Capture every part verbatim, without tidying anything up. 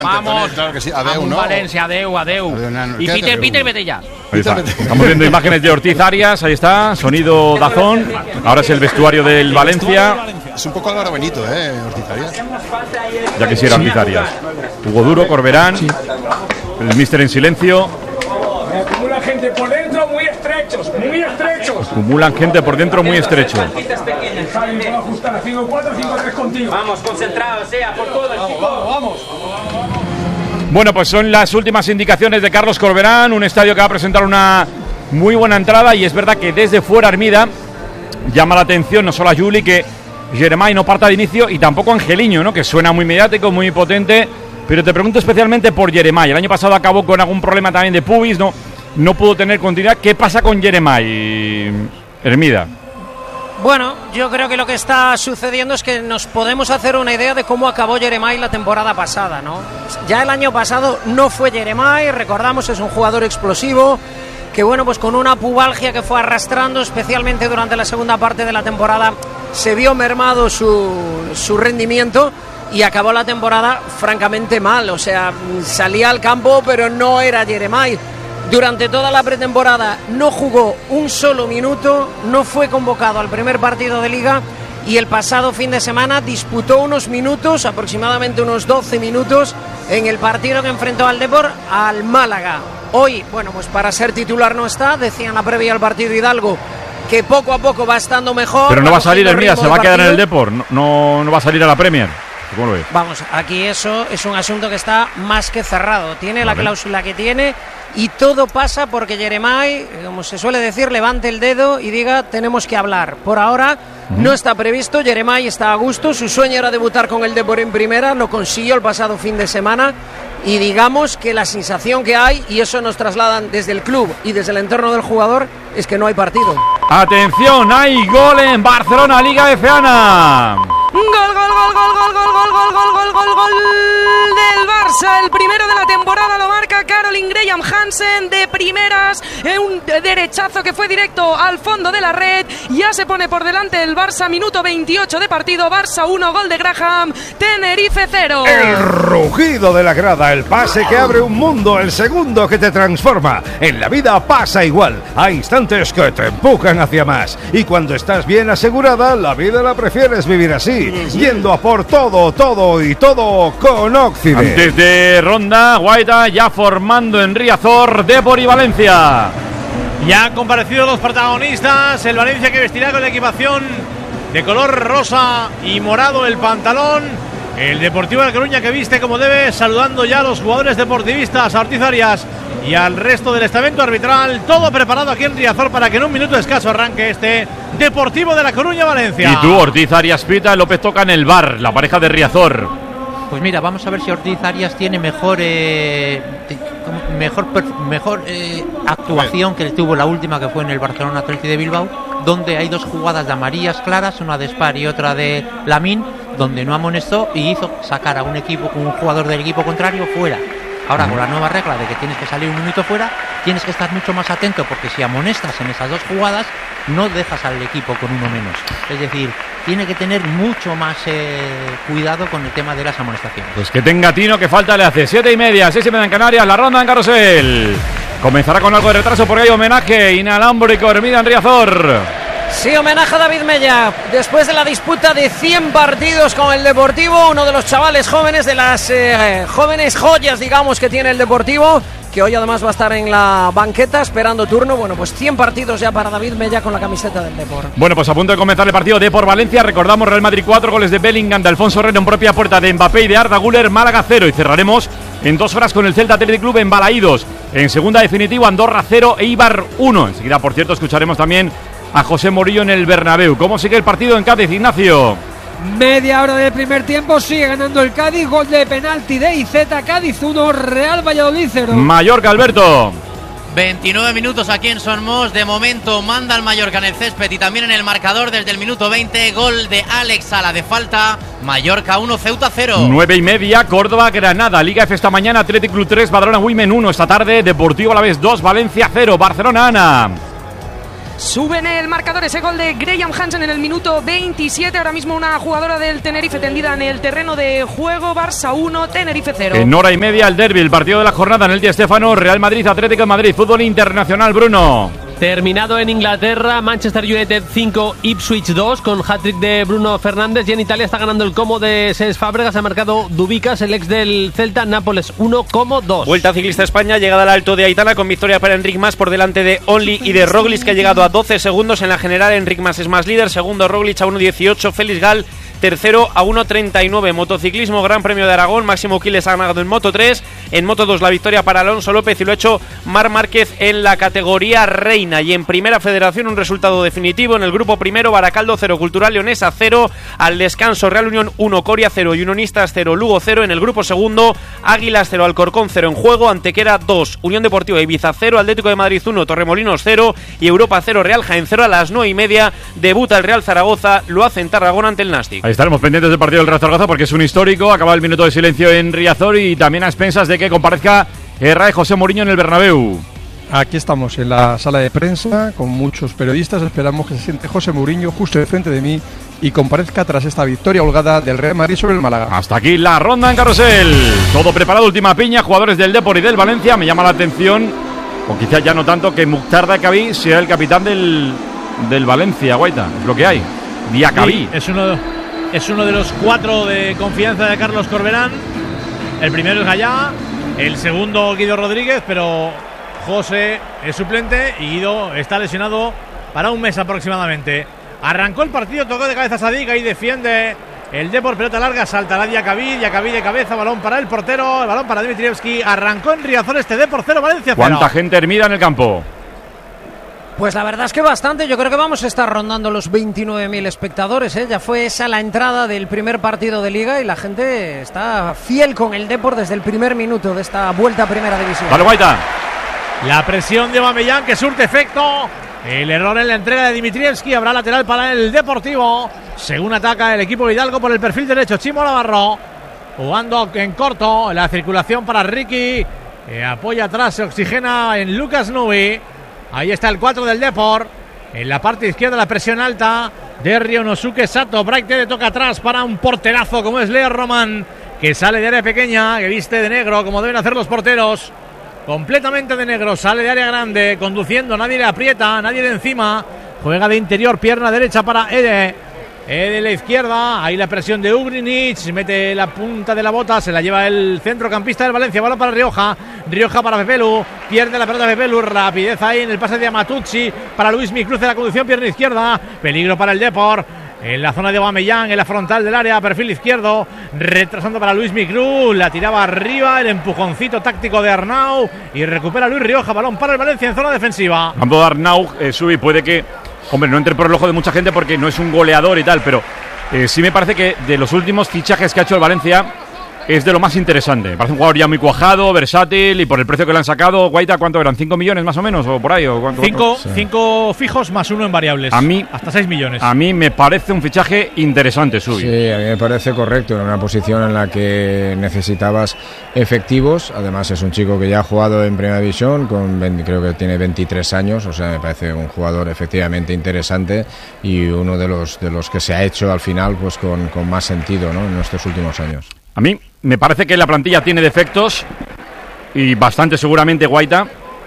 Vamos, claro que sí. Adeu, ¿no? Valencia, adeu, adeu. adeu no, no. Y Peter, Peter, vete ya. Ahí está. Estamos viendo imágenes de Ortiz Arias, ahí está, sonido Dazón. Ahora es el vestuario del Valencia. Es un poco Álvaro Benito, ¿eh? Ortiz Arias. Ya quisiera Ortiz Arias. Hugo Duro, Corberán, sí. El míster en silencio. Acumulan gente por dentro muy estrechos, muy estrechos. Acumulan gente por dentro muy estrecho. Vamos, concentrados, sea por todo el chico. Vamos, vamos. Bueno, pues son las últimas indicaciones de Carlos Corberán, un estadio que va a presentar una muy buena entrada y es verdad que desde fuera Armida llama la atención no solo a Juli que Jeremai no parta de inicio y tampoco Angeliño, ¿no? Que suena muy mediático, muy potente, pero te pregunto especialmente por Jeremai. El año pasado acabó con algún problema también de pubis, no, no pudo tener continuidad. ¿Qué pasa con Jeremai, Hermida? Bueno, yo creo que lo que está sucediendo es que nos podemos hacer una idea de cómo acabó Jeremai la temporada pasada, ¿no? Ya el año pasado no fue Jeremai, recordamos, es un jugador explosivo, que bueno, pues con una pubalgia que fue arrastrando, especialmente durante la segunda parte de la temporada, se vio mermado su, su rendimiento y acabó la temporada francamente mal, o sea, salía al campo pero no era Jeremai. Durante toda la pretemporada no jugó un solo minuto, no fue convocado al primer partido de Liga y el pasado fin de semana disputó unos minutos, aproximadamente unos doce minutos, en el partido que enfrentó al Depor al Málaga. Hoy, bueno, pues para ser titular no está, decía en la previa al partido Hidalgo que poco a poco va estando mejor. Pero no va a salir el Mía, se va a quedar en el Depor, no, no, no va a salir a la Premier. ¿Cómo lo ves? Vamos, aquí eso es un asunto que está más que cerrado, tiene la cláusula que tiene. Y todo pasa porque Jeremai, como se suele decir, levante el dedo y diga tenemos que hablar. Por ahora uh-huh. no está previsto, Jeremai está a gusto, su sueño era debutar con el Depor en primera, lo consiguió el pasado fin de semana y digamos que la sensación que hay, y eso nos trasladan desde el club y desde el entorno del jugador, es que no hay partido. Atención, hay gol en Barcelona, Liga F A. Gol, gol, gol, gol, gol, gol, gol, gol, gol, gol, gol, gol del Barça. El primero de la temporada lo marca Caroline Graham Hansen de primeras, un derechazo que fue directo al fondo de la red. Ya se pone por delante el Barça, minuto veintiocho de partido. Barça uno, gol de Graham, Tenerife cero. El rugido de la grada, el pase que abre un mundo, el segundo que te transforma. En la vida pasa igual, hay instantes que te empujan hacia más. Y cuando estás bien asegurada, la vida la prefieres vivir así. Yendo a por todo, todo y todo con Occident. Antes de ronda, Guaita ya formando en Riazor, Depor y Valencia. Ya han comparecido los protagonistas. El Valencia que vestirá con la equipación de color rosa y morado el pantalón. El Deportivo de La Coruña que viste como debe, saludando ya a los jugadores deportivistas, a Ortiz Arias y al resto del estamento arbitral. Todo preparado aquí en Riazor para que en un minuto escaso arranque este Deportivo de La Coruña-Valencia. Y tú, Ortiz Arias pita, López toca en el bar, la pareja de Riazor. Pues mira, vamos a ver si Ortiz Arias tiene mejor eh, mejor mejor eh, actuación que tuvo la última, que fue en el Barcelona Athletic de Bilbao, donde hay dos jugadas de amarillas claras, una de Spar y otra de Lamine, donde no amonestó y hizo sacar a un equipo, un jugador del equipo contrario fuera. Ahora, con la nueva regla de que tienes que salir un minuto fuera, tienes que estar mucho más atento, porque si amonestas en esas dos jugadas, no dejas al equipo con uno menos. Es decir, tiene que tener mucho más eh, cuidado con el tema de las amonestaciones. Pues que tenga tino, que falta le hace. Siete y media, seis y media en Canarias, la ronda en Carrusel. Comenzará con algo de retraso porque hay homenaje inalámbrico, Hermida en Riazor. Sí, homenaje a David Mella, después de la disputa de cien partidos con el Deportivo, uno de los chavales jóvenes, de las eh, jóvenes joyas, digamos, que tiene el Deportivo, que hoy además va a estar en la banqueta esperando turno. Bueno, pues cien partidos ya para David Mella con la camiseta del Depor. Bueno, pues a punto de comenzar el partido Depor-Valencia. Recordamos, Real Madrid cuatro, goles de Bellingham, de Alfonso Herrera en propia puerta, de Mbappé y de Arda Güler. Málaga cero, y cerraremos en dos horas con el Celta Athletic Club en Balaídos. En segunda definitiva, Andorra cero, Eibar uno. Enseguida, por cierto, escucharemos también a José Morillo en el Bernabéu. ¿Cómo sigue el partido en Cádiz, Ignacio? Media hora del primer tiempo, sigue ganando el Cádiz, gol de penalti de I Z, Cádiz uno, Real Valladolid cero. Mallorca, Alberto. veintinueve minutos aquí en Son Mos, de momento manda el Mallorca en el césped y también en el marcador desde el minuto veinte, gol de Alex Sala de falta, Mallorca uno, Ceuta cero. nueve y media, Córdoba, Granada, Liga F esta mañana, Athletic Club tres, Badalona Women uno, esta tarde Deportivo Alavés dos, Valencia cero, Barcelona, Ana. Suben el marcador ese gol de Graham Hansen en el minuto veintisiete. Ahora mismo una jugadora del Tenerife tendida en el terreno de juego. Barça uno, Tenerife cero. En hora y media el derbi, el partido de la jornada en el Di Stéfano. Real Madrid, Atlético de Madrid. Fútbol internacional, Bruno. Terminado en Inglaterra, Manchester United cinco, Ipswich dos, con hat-trick de Bruno Fernández. Y en Italia está ganando el Como de Cesc Fábregas. Ha marcado Dubicas, el ex del Celta. Nápoles uno, Como dos. Vuelta ciclista a España, llegada al Alto de Aitana, con victoria para Enric Mas por delante de Only y de Roglic, que ha llegado a doce segundos en la general. Enric Mas es más líder, segundo Roglic a uno dieciocho, Félix Gal tercero a uno treinta y nueve. Motociclismo, Gran Premio de Aragón, Máximo Quiles ha ganado en Moto tres, en Moto dos la victoria para Alonso López y lo ha hecho Marc Márquez en la categoría reina. Y en Primera Federación un resultado definitivo en el grupo primero: Baracaldo cero, Cultural Leonesa cero, al descanso Real Unión uno, Coria cero y Unionistas cero, Lugo cero. En el grupo segundo, Águilas cero, Alcorcón cero en juego, Antequera dos, Unión Deportiva Ibiza cero, Atlético de Madrid uno, Torremolinos cero y Europa cero, Real Jaén cero. A las nueve y media debuta el Real Zaragoza, lo hace en Tarragona ante el Nastic. Ahí estaremos pendientes del partido del Real Zaragoza porque es un histórico. Acaba el minuto de silencio en Riazor y también a expensas de que comparezca el Rae José Mourinho en el Bernabéu. Aquí estamos en la sala de prensa con muchos periodistas. Esperamos que se siente José Mourinho justo de frente de mí y comparezca tras esta victoria holgada del Real Madrid sobre el Málaga. Hasta aquí la ronda en Carrusel. Todo preparado, última piña. Jugadores del Depor y del Valencia. Me llama la atención, o quizás ya no tanto, que Mukhtar Diacabí sea el capitán del, del Valencia, Guaita. Es lo que hay. Diacabí. Sí, es uno, es uno de los cuatro de confianza de Carlos Corberán. El primero es Gallá, el segundo Guido Rodríguez, pero José es suplente y Guido está lesionado para un mes aproximadamente. Arrancó el partido, tocó de cabeza Sadik, ahí defiende el Depor, pelota larga, saltará Diacabí, Diacabí de cabeza, balón para el portero, el balón para Dimitrievski. Arrancó en Riazor este Depor cero, Valencia cero. ¿Cuánta gente hermida en el campo? Pues la verdad es que bastante. Yo creo que vamos a estar rondando los veintinueve mil espectadores, ¿eh? Ya fue esa la entrada del primer partido de Liga y la gente está fiel con el Depor desde el primer minuto de esta vuelta a Primera División. Vale, Guaita. La presión de Aubameyang que surte efecto. El error en la entrega de Dimitrievski. Habrá lateral para el Deportivo. Según ataca el equipo Hidalgo por el perfil derecho. Chimo Navarro jugando en corto. La circulación para Ricky. Eh, apoya atrás, se oxigena en Lucas Nui. Ahí está el cuatro del Depor. En la parte izquierda la presión alta de Ryonosuke Sato. Braite le toca atrás para un porterazo como es Leo Román, que sale de área pequeña, que viste de negro como deben hacer los porteros. Completamente de negro, sale de área grande, conduciendo, nadie le aprieta, nadie de encima. Juega de interior, pierna derecha para Ede. Ede de la izquierda, ahí la presión de Ugrinic, mete la punta de la bota, se la lleva el centrocampista del Valencia, balón para Rioja, Rioja para Pepelu, pierde la pelota Pepelu, rapidez ahí en el pase de Amatucci, para Luis Mi, cruce la conducción, pierna izquierda, peligro para el Depor. En la zona de Aubameyang, en la frontal del área, perfil izquierdo, retrasando para Luis Micru, la tiraba arriba, el empujoncito táctico de Arnau y recupera Luis Rioja, balón para el Valencia en zona defensiva. Campo de Arnau, eh, Subi, puede que, hombre, no entre por el ojo de mucha gente porque no es un goleador y tal, pero eh, sí me parece que de los últimos fichajes que ha hecho el Valencia es de lo más interesante. Me parece un jugador ya muy cuajado, versátil y por el precio que le han sacado. Guaita, ¿cuánto eran? ¿cinco millones más o menos? ¿O por ahí? ¿O cuánto? Cinco, sí. cinco fijos más uno en variables. A mí, hasta seis millones. A mí me parece un fichaje interesante, Subi. Sí, a mí me parece correcto. En una posición en la que necesitabas efectivos. Además, es un chico que ya ha jugado en Primera División, con veinte, creo que tiene veintitrés años. O sea, me parece un jugador efectivamente interesante y uno de los, de los que se ha hecho al final pues con, con más sentido, ¿no?, en estos últimos años. A mí me parece que la plantilla tiene defectos y bastante seguramente, Guaita,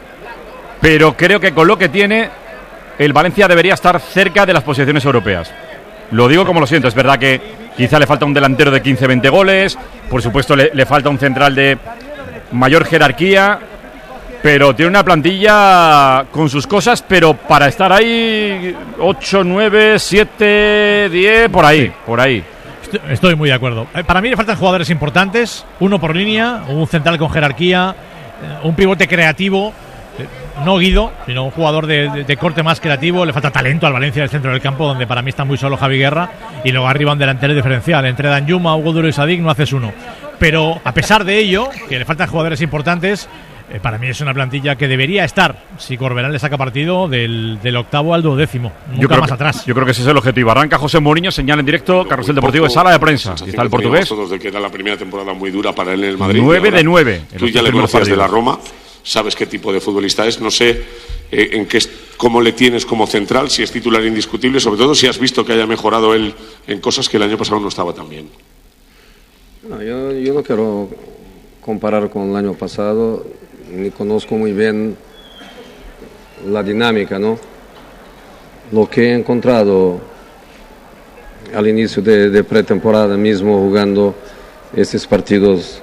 pero creo que con lo que tiene el Valencia debería estar cerca de las posiciones europeas. Lo digo como lo siento, es verdad que quizá le falta un delantero de quince veinte goles, por supuesto le, le falta un central de mayor jerarquía, pero tiene una plantilla con sus cosas, pero para estar ahí ocho, nueve, siete, diez, por ahí, por ahí. Estoy muy de acuerdo. Para mí le faltan jugadores importantes, uno por línea, un central con jerarquía, un pivote creativo, no Guido, sino un jugador de, de, de corte más creativo. Le falta talento al Valencia del centro del campo, donde para mí está muy solo Javi Guerra, y luego arriba un delantero diferencial. Entre Danjuma, Hugo Duro y Sadik no haces uno. Pero a pesar de ello, que le faltan jugadores importantes, Eh, para mí es una plantilla que debería estar, si Corberán le saca partido, del, del octavo al duodécimo, nunca yo creo más que, atrás. Yo creo que ese es el objetivo. Arranca José Mourinho, señala en directo, Carrusel Deportivo de sala de prensa. Y está el portugués. Todos de que era la primera temporada muy dura para él en el Madrid. nueve de nueve. Tú ya le conocías de la Roma, sabes qué tipo de futbolista es. No sé eh, en qué, cómo le tienes como central, si es titular indiscutible, sobre todo si has visto que haya mejorado él en cosas que el año pasado no estaba tan bien. No, yo, yo no quiero comparar con el año pasado, ni conozco muy bien la dinámica, ¿no? Lo que he encontrado al inicio de, de pretemporada mismo, jugando estos partidos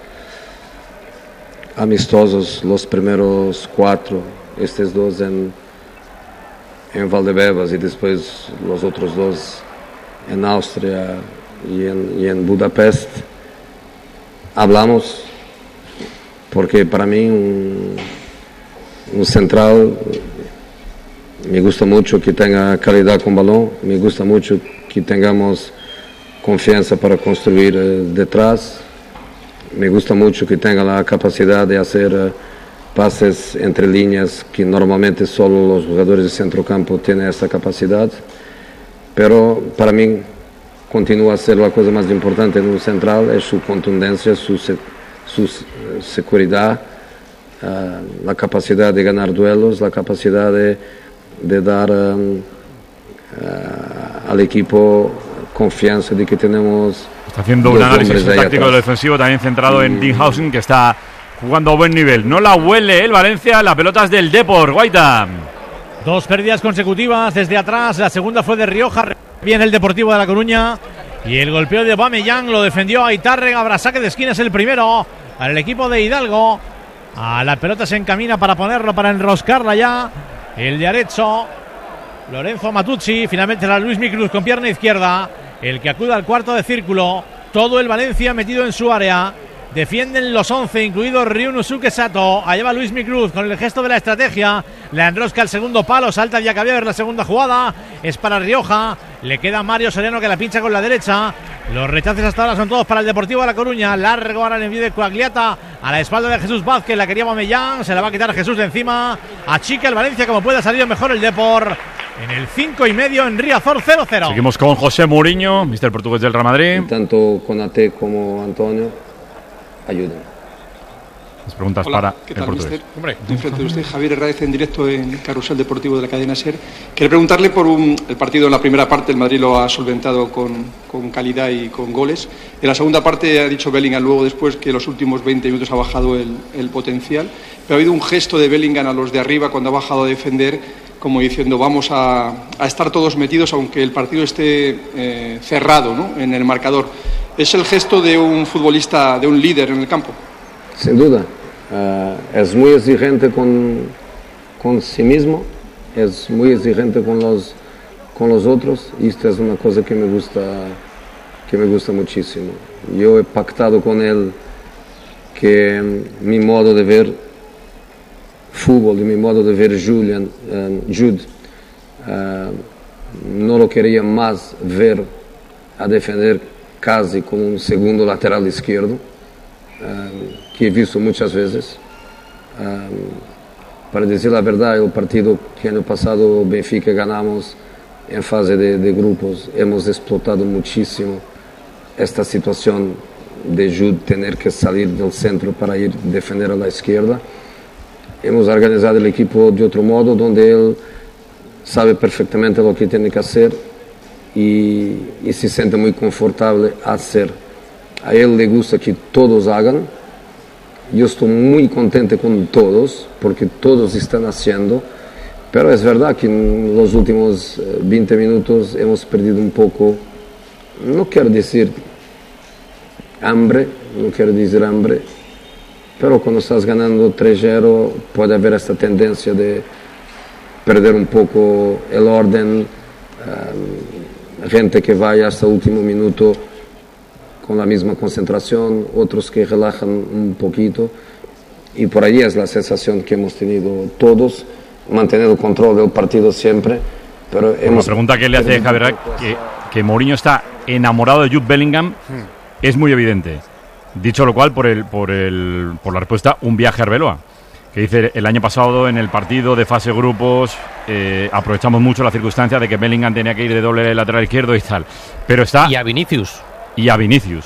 amistosos, los primeros cuatro, estos dos en, en Valdebebas y después los otros dos en Austria y en, y en Budapest, hablamos, porque para mí un, un central me gusta mucho que tenga calidad con balón, me gusta mucho que tengamos confianza para construir eh, detrás, me gusta mucho que tenga la capacidad de hacer eh, pases entre líneas, que normalmente solo los jugadores de centrocampo tienen esa capacidad, pero para mí continúa a ser la cosa más importante en un central, es su contundencia, su, se, su uh, seguridad, uh, la capacidad de ganar duelos, la capacidad de, de dar um, uh, al equipo confianza de que tenemos. Está haciendo un análisis táctico de lo defensivo, también centrado y... en Dinhausen, que está jugando a buen nivel. No la huele el Valencia, la pelota es del Depor, Guaita. Dos pérdidas consecutivas desde atrás, la segunda fue de Rioja, bien el Deportivo de La Coruña, y el golpeo de Aubameyang lo defendió Aitarren, habrá saque de esquina, es el primero para el equipo de Hidalgo. A la pelota se encamina para ponerlo, para enroscarla ya el de Arezzo, Lorenzo Matuzzi, finalmente era Luis Micruz con pierna izquierda, el que acude al cuarto de círculo, todo el Valencia metido en su área. Defienden los once, incluido Ryunosuke Sato. Allá va Luis Micruz con el gesto de la estrategia. Le enrosca el segundo palo, salta Diacabiever, la segunda jugada es para Rioja. Le queda Mario Sereno, que la pincha con la derecha. Los rechaces hasta ahora son todos para el Deportivo de La Coruña. Largo ahora el envío de Coagliata a la espalda de Jesús Vázquez. La quería Aubameyang, se la va a quitar Jesús de encima. Achica el Valencia como pueda, salir mejor el Depor. En el cinco y medio en Riazor, cero cero. Seguimos con José Mourinho, mister portugués del Real Madrid. Tanto Konaté como Antonio ayudan. Las preguntas Hola, para ¿qué el tal, portugués. mister? Hombre, estoy frente de usted, Javier Herráez, en directo en Carrusel Deportivo de la cadena SER. Quería preguntarle por un, el partido en la primera parte, el Madrid lo ha solventado con, con calidad y con goles. En la segunda parte ha dicho Bellingham luego después que los últimos veinte minutos ha bajado el, el potencial. Pero ha habido un gesto de Bellingham a los de arriba cuando ha bajado a defender, como diciendo vamos a, a estar todos metidos aunque el partido esté eh, cerrado, ¿no?, en el marcador. ¿Es el gesto de un futbolista, de un líder en el campo? Sin duda. Uh, es muy exigente con, con sí mismo, es muy exigente con los, con los otros, y esto es una cosa que me gusta, que me gusta muchísimo. Yo he pactado con él que um, mi modo de ver fútbol y mi modo de ver Julian, uh, Jude, uh, no lo quería más ver a defender casi como un segundo lateral izquierdo, uh, que he visto muchas veces. Uh, para decir la verdad, el partido que año pasado Benfica ganamos en fase de, de grupos, hemos explotado muchísimo esta situación de Jude tener que salir del centro para ir a defender a la izquierda. Hemos organizado el equipo de otro modo, donde él sabe perfectamente lo que tiene que hacer y, y se siente muy confortable a hacer. A él le gusta que todos hagan. Yo estoy muy contento con todos, porque todos están haciendo, pero es verdad que en los últimos veinte minutos hemos perdido un poco, no quiero decir hambre, no quiero decir hambre, pero cuando estás ganando tres cero puede haber esta tendencia de perder un poco el orden, um, gente que vaya hasta el último minuto con la misma concentración, otros que relajan un poquito, y por ahí es la sensación que hemos tenido todos, manteniendo el control del partido siempre, pero hemos... La pregunta que le hace Javier, que, que Mourinho está enamorado de Jude Bellingham, hmm. es muy evidente. Dicho lo cual, por el, por el, por la respuesta, un viaje a Arbeloa, que dice el año pasado en el partido de fase grupos eh, aprovechamos mucho la circunstancia de que Bellingham tenía que ir de doble lateral izquierdo y tal, pero está... Y a Vinicius. Y a Vinicius.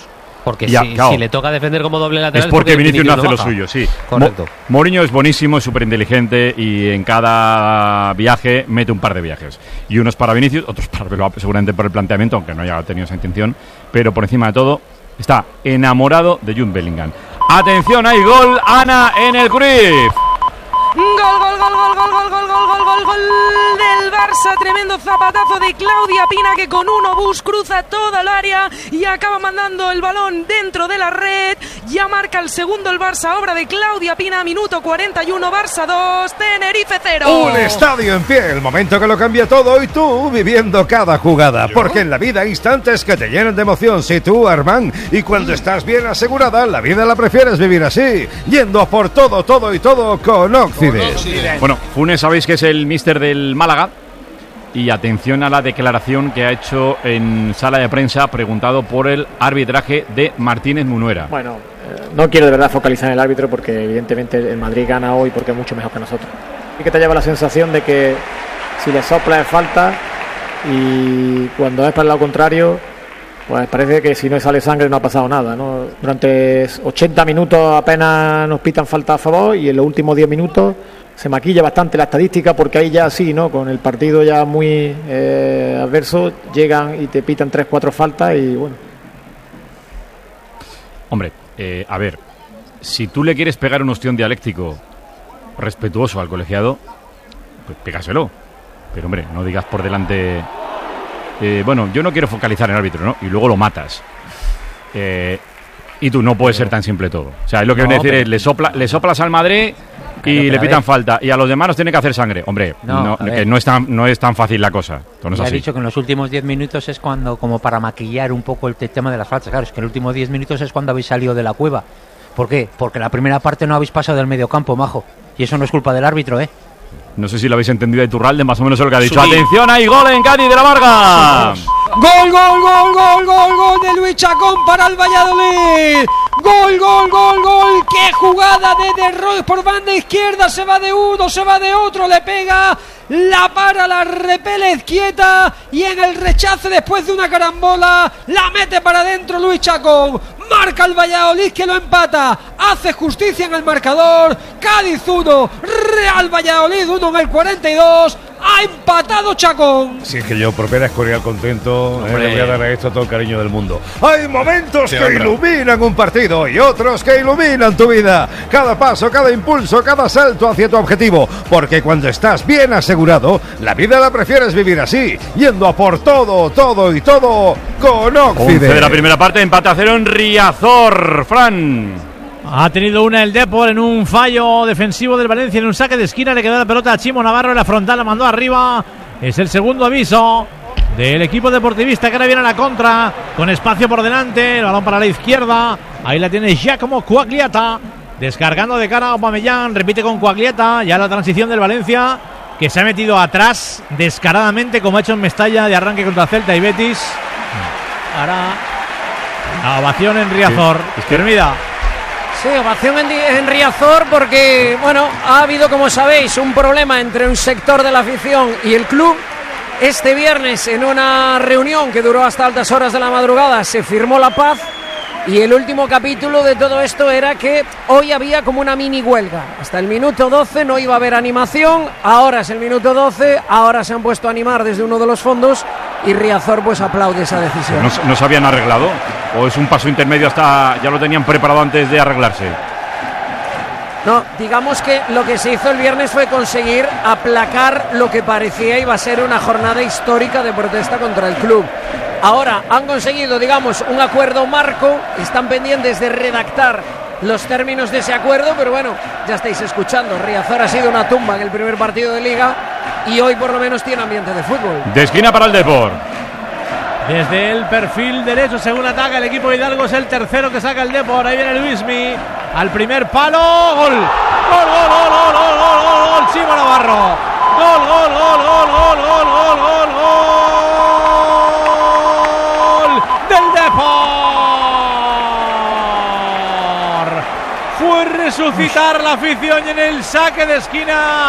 Porque Ya, si, claro. si le toca defender como doble lateral Es porque Vinicius no hace lo baja. suyo, sí. Correcto. Mo- Mourinho es buenísimo, es súper inteligente y en cada viaje mete un par de viajes. Y unos para Vinicius, otros para Bilbao, seguramente por el planteamiento, aunque no haya tenido esa intención. Pero por encima de todo, está enamorado de Jude Bellingham. Atención, hay gol, Ana, en el Cruyff. Gol, gol, gol, gol, gol, gol, gol, gol, gol, gol, gol del Barça. Tremendo zapatazo de Claudia Pina que con un obús cruza toda el área y acaba mandando el balón dentro de la red. Ya marca el segundo el Barça, obra de Claudia Pina, minuto cuarenta y uno, Barça dos, Tenerife cero. Un estadio en pie, el momento que lo cambia todo y tú viviendo cada jugada. Porque en la vida hay instantes que te llenan de emoción. Si tú, Armán, y cuando estás bien asegurada, la vida la prefieres vivir así, yendo a por todo, todo y todo con Occident. Bueno, Funes sabéis que es el míster del Málaga. Y atención a la declaración que ha hecho en sala de prensa, preguntado por el arbitraje de Martínez Munuera. Bueno, eh, no quiero de verdad focalizar en el árbitro porque evidentemente el Madrid gana hoy porque es mucho mejor que nosotros. Y que te lleva la sensación de que si le sopla es falta y cuando es para el lado contrario, pues parece que si no sale sangre no ha pasado nada, ¿no? Durante ochenta minutos apenas nos pitan falta a favor y en los últimos diez minutos se maquilla bastante la estadística porque ahí ya sí, ¿no? Con el partido ya muy eh, adverso llegan y te pitan tres, cuatro faltas y bueno. Hombre, eh, a ver, si tú le quieres pegar un ostión dialéctico respetuoso al colegiado, pues pégaselo. Pero hombre, no digas por delante... Eh, bueno, yo no quiero focalizar en el árbitro, ¿no? Y luego lo matas. Eh, y tú, no puede ser tan simple todo. O sea, es lo que No, viene a decir pero- es, le, sopla, le soplas al Madrid y Pero, le pero a pitan ver. falta. Y a los demás nos tiene que hacer sangre. Hombre, No, no, a ver. que no, es tan, no es tan fácil la cosa. Esto no es Ya he así. dicho que en los últimos diez minutos es cuando, como para maquillar un poco el te- tema de las faltas. Claro, es que en los últimos diez minutos es cuando habéis salido de la cueva. ¿Por qué? Porque la primera parte no habéis pasado del medio campo, majo. Y eso no es culpa del árbitro, ¿eh? No sé si lo habéis entendido de Iturralde, más o menos es lo que ha dicho. Sí. ¡Atención, hay gol en Cádiz de la Varga! Gol, gol, gol, gol, gol, gol de Luis Chacón para el Valladolid. Gol, gol, gol, gol. Qué jugada de De Roy por banda izquierda. Se va de uno, se va de otro. Le pega, la para, la repele quieta. Y en el rechace después de una carambola, la mete para adentro Luis Chacón. Marca el Valladolid que lo empata. Hace justicia en el marcador. Cádiz uno, Real Valladolid uno en el cuarenta y dos. Ha empatado Chacón. Si es que yo, por ver a Escorial contento, eh, Hombre. le voy a dar a esto todo el cariño del mundo. Hay momentos Sí, que hombre. iluminan un partido y otros que iluminan tu vida. Cada paso, cada impulso, cada salto hacia tu objetivo. Porque cuando estás bien asegurado, la vida la prefieres vivir así, yendo a por todo, todo y todo con once Occident. de la primera parte, empate a cero en Riazor. Fran. Ha tenido una el Depor en un fallo defensivo del Valencia en un saque de esquina. Le quedó la pelota a Chimo Navarro en la frontal, la mandó arriba. Es el segundo aviso del equipo deportivista que ahora viene a la contra con espacio por delante. El balón para la izquierda. Ahí la tiene Giacomo Quagliata. Descargando de cara a Aubameyang. Repite con Quagliata. Ya la transición del Valencia que se ha metido atrás descaradamente como ha hecho en Mestalla de arranque contra Celta y Betis. Ahora la ovación en Riazor. Hermida. Sí, ovación en, Di- en Riazor porque, bueno, ha habido, como sabéis, un problema entre un sector de la afición y el club. Este viernes, en una reunión que duró hasta altas horas de la madrugada, se firmó la paz y el último capítulo de todo esto era que hoy había como una mini huelga. Hasta el minuto doce no iba a haber animación, ahora es el minuto doce, ahora se han puesto a animar desde uno de los fondos y Riazor pues aplaude esa decisión. ¿No, se- no se habían arreglado? ¿O es un paso intermedio hasta ya lo tenían preparado antes de arreglarse? No, digamos que lo que se hizo el viernes fue conseguir aplacar lo que parecía iba a ser una jornada histórica de protesta contra el club. Ahora han conseguido, digamos, un acuerdo marco, están pendientes de redactar los términos de ese acuerdo, pero bueno, ya estáis escuchando, Riazor ha sido una tumba en el primer partido de Liga y hoy por lo menos tiene ambiente de fútbol. De esquina para el Depor. Desde el perfil derecho, según ataca el equipo de Hidalgo, es el tercero que saca el Depor. Ahí viene Luismi al primer palo. ¡Gol! ¡Gol, gol, gol, gol, gol, gol, gol, gol! Chimo Navarro. ¡Gol, gol, gol, gol, gol, gol, gol, gol, gol! ¡Del Depor! Fue resucitar la afición y en el saque de esquina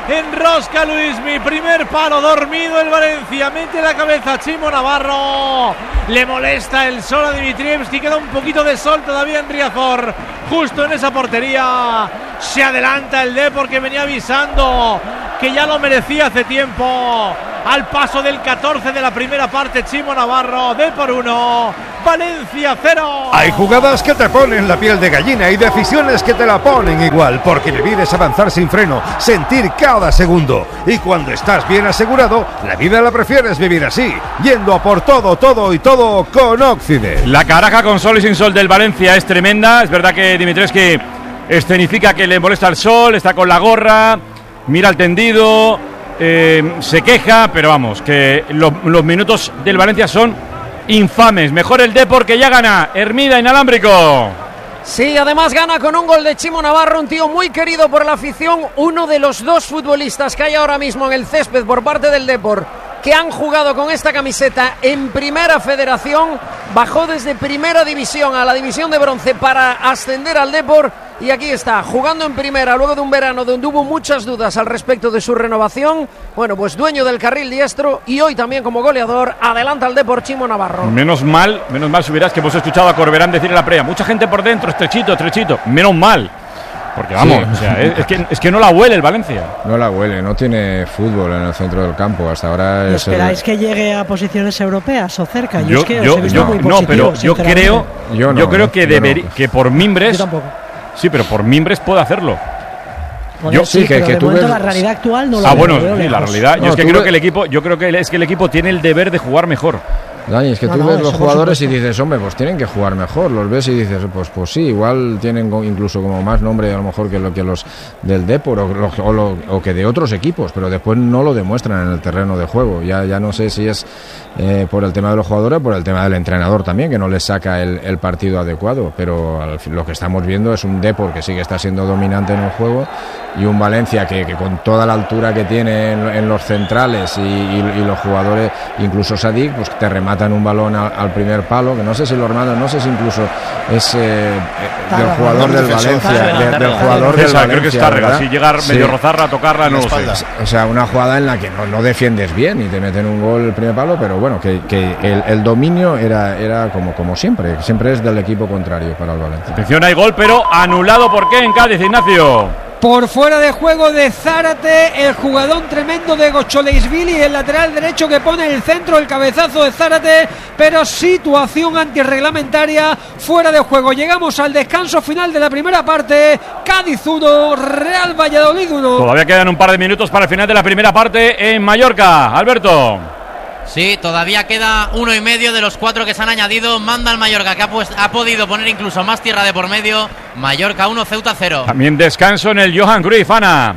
Enrosca Luismi, primer palo, dormido el Valencia, mete la cabeza Chimo Navarro, le molesta el sol a Dimitrievski, queda un poquito de sol todavía en Riazor, justo en esa portería. Se adelanta el Depor, que venía avisando que ya lo merecía hace tiempo. Al paso del catorce de la primera parte, Chimo Navarro, Depor uno, Valencia cero. Hay jugadas que te ponen la piel de gallina y decisiones que te la ponen igual, porque vivir es avanzar sin freno, sentir cada segundo. Y cuando estás bien asegurado, la vida la prefieres vivir así, yendo a por todo, todo y todo con Occident. La caraja con sol y sin sol del Valencia es tremenda. Es verdad que Dimitrievski escenifica que le molesta el sol, está con la gorra, mira el tendido, eh, se queja, pero vamos, que lo, los minutos del Valencia son infames. Mejor el Depor, que ya gana. Hermida, inalámbrico. Sí, además gana con un gol de Chimo Navarro, un tío muy querido por la afición, uno de los dos futbolistas que hay ahora mismo en el césped por parte del Depor que han jugado con esta camiseta en Primera Federación. Bajó desde Primera División a la División de Bronce para ascender al Depor, y aquí está, jugando en Primera luego de un verano donde hubo muchas dudas al respecto de su renovación. Bueno, pues dueño del carril diestro, y hoy también como goleador adelanta al Depor Chimo Navarro. Menos mal, menos mal, si hubieras que hemos escuchado a Corberán decir en la previa, mucha gente por dentro, estrechito, estrechito, menos mal. Porque vamos, sí. o sea, es, es, que, es que no la huele el Valencia. No la huele, no tiene fútbol en el centro del campo. Hasta ahora es ¿Esperáis el... que llegue a posiciones europeas o cerca? Yo, yo es que yo, os he visto yo, muy no, pero yo creo, yo, no, yo creo no, que, yo debería, no. que por Mimbres. Yo tampoco. Sí, pero por Mimbres puede hacerlo. Bueno, yo, sí, sí, que, pero que de tú momento ves... la realidad actual no lo Ah, veo, bueno, veo sí, la lejos. realidad. No, yo es que creo ves... que el equipo, yo creo que es que el equipo tiene el deber de jugar mejor. Dani, es que no, tú no, ves los jugadores y supuesto. dices, hombre, pues tienen que jugar mejor. Los ves y dices, pues pues sí, igual tienen incluso como más nombre a lo mejor que lo que los del Depor o, o, o, o que de otros equipos, pero después no lo demuestran en el terreno de juego. Ya ya no sé si es eh, por el tema de los jugadores o por el tema del entrenador también, que no les saca el, el partido adecuado. Pero al, lo que estamos viendo es un Depor que sí que está siendo dominante en el juego, y un Valencia que, que con toda la altura que tiene en, en los centrales y, y, y los jugadores, incluso Sadik, pues te rematan un balón a, al primer palo, que no sé si lo rematan, no sé si incluso es eh, del jugador del Valencia, de, del jugador del Valencia, creo que está rega, si llegar sí. medio rozarla, tocarla, no lo sé. O sea, una jugada en la que no, no defiendes bien y te meten un gol el primer palo, pero bueno, que, que el, el dominio era, era como, como siempre, siempre es del equipo contrario para el Valencia. Atención, hay gol, pero anulado. ¿Por qué en Cádiz, Ignacio? Por fuera de juego de Zárate, el jugadón tremendo de Gocholeisvili, el lateral derecho que pone el centro, el cabezazo de Zárate, pero situación antirreglamentaria, fuera de juego. Llegamos al descanso final de la primera parte. Cádiz uno, Real Valladolid uno. Todavía quedan un par de minutos para el final de la primera parte en Mallorca. Alberto. Sí, todavía queda uno y medio de los cuatro que se han añadido. Manda el Mallorca, que ha, pues, ha podido poner incluso más tierra de por medio. Mallorca uno, Ceuta cero. También descanso en el Johan Cruyff, Ana.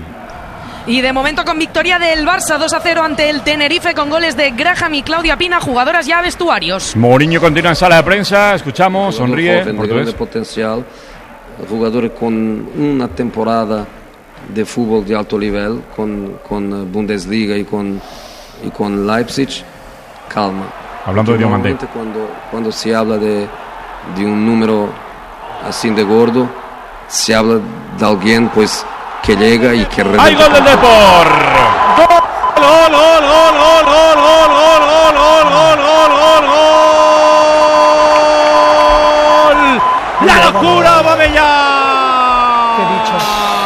Y de momento con victoria del Barça dos a cero ante el Tenerife, con goles de Graham y Claudia Pina, jugadoras ya vestuarios. Mourinho continúa en sala de prensa, escuchamos, sonríe. De grande potencial, jugadores con una temporada de fútbol de alto nivel, con, con Bundesliga y con, y con Leipzig. Calma. Hablando de Diamante. Cuando, cuando se habla de, de un número así de gordo, se habla de alguien pues que llega y que ¡hay gol del Depor! ¡Gol, gol, gol, gol, gol, gol, gol, gol, gol, gol, gol, gol, gol! ¡La locura, Babellán! ¿Qué he dicho?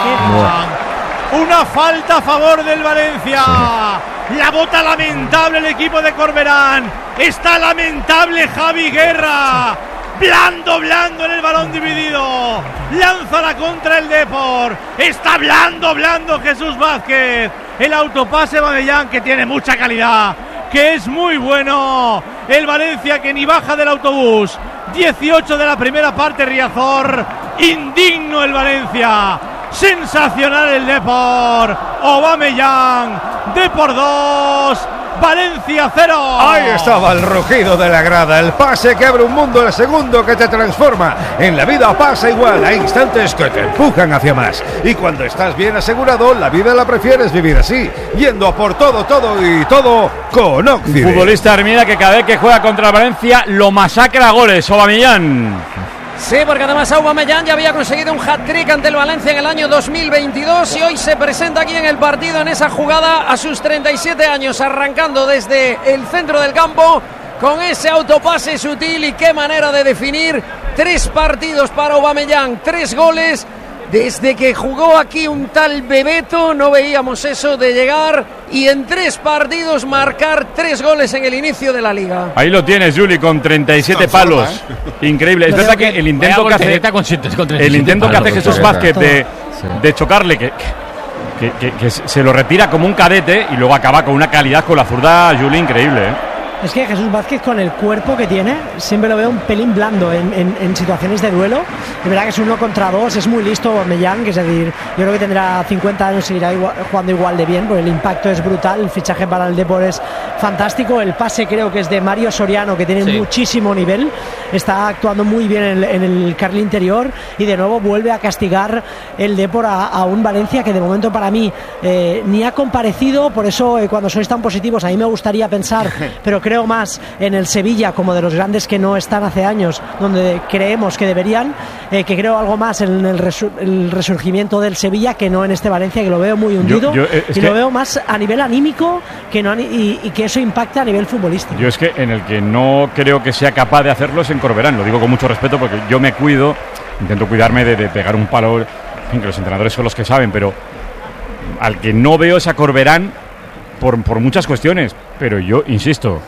Una falta a favor del Valencia. Sí. La bota lamentable el equipo de Corberán. Está lamentable Javi Guerra. Blando, blando en el balón dividido. Lanza la contra el Depor. Está blando, blando Jesús Vázquez. El autopase Babellán, que tiene mucha calidad, que es muy bueno. El Valencia que ni baja del autobús. dieciocho de la primera parte, Riazor. Indigno el Valencia. Sensacional el Depor. Aubameyang. Depor dos, Valencia cero. Ahí estaba el rugido de la grada, el pase que abre un mundo, el segundo que te transforma. En la vida pasa igual, hay instantes que te empujan hacia más. Y cuando estás bien asegurado, la vida la prefieres vivir así, yendo a por todo, todo y todo con Occident. Futbolista Hermida que cada vez que juega contra Valencia lo masacra a goles. Aubameyang. Sí, porque además Aubameyang ya había conseguido un hat-trick ante el Valencia en el año dos mil veintidós y hoy se presenta aquí en el partido en esa jugada a sus treinta y siete años, arrancando desde el centro del campo con ese autopase sutil. Y qué manera de definir. Tres partidos para Aubameyang, tres goles. Desde que jugó aquí un tal Bebeto no veíamos eso de llegar y en tres partidos marcar tres goles en el inicio de la liga. Ahí lo tienes, Juli, con treinta y siete palos. ¿eh? Increíble. Es verdad que el intento que hace con el intento que hace Jesús Vázquez de, de chocarle, que, que, que, que se lo retira como un cadete y luego acaba con una calidad con la zurda, Juli, increíble. ¿eh? Es que Jesús Vázquez, con el cuerpo que tiene, siempre lo veo un pelín blando en, en, en situaciones de duelo. De verdad que es uno contra dos, es muy listo Aubameyang, es decir, yo creo que tendrá cincuenta años y seguirá igual, jugando igual de bien, porque el impacto es brutal, el fichaje para el Depor es fantástico, el pase creo que es de Mario Soriano, que tiene sí. muchísimo nivel, está actuando muy bien en el, en el carril interior y de nuevo vuelve a castigar el Depor a, a un Valencia que de momento para mí eh, ni ha comparecido, por eso eh, cuando sois tan positivos a mí me gustaría pensar, pero creo más en el Sevilla como de los grandes que no están hace años donde creemos que deberían, eh, que creo algo más en el, resur- el resurgimiento del Sevilla que no en este Valencia, que lo veo muy hundido. Yo, yo, eh, y que... lo veo más a nivel anímico que no, y, y que eso impacta a nivel futbolístico. Yo es que en el que no creo que sea capaz de hacerlo es en Corberán, lo digo con mucho respeto porque yo me cuido, intento cuidarme de, de pegar un palo, en fin, que los entrenadores son los que saben, pero al que no veo es a Corberán por, por muchas cuestiones, pero yo insisto.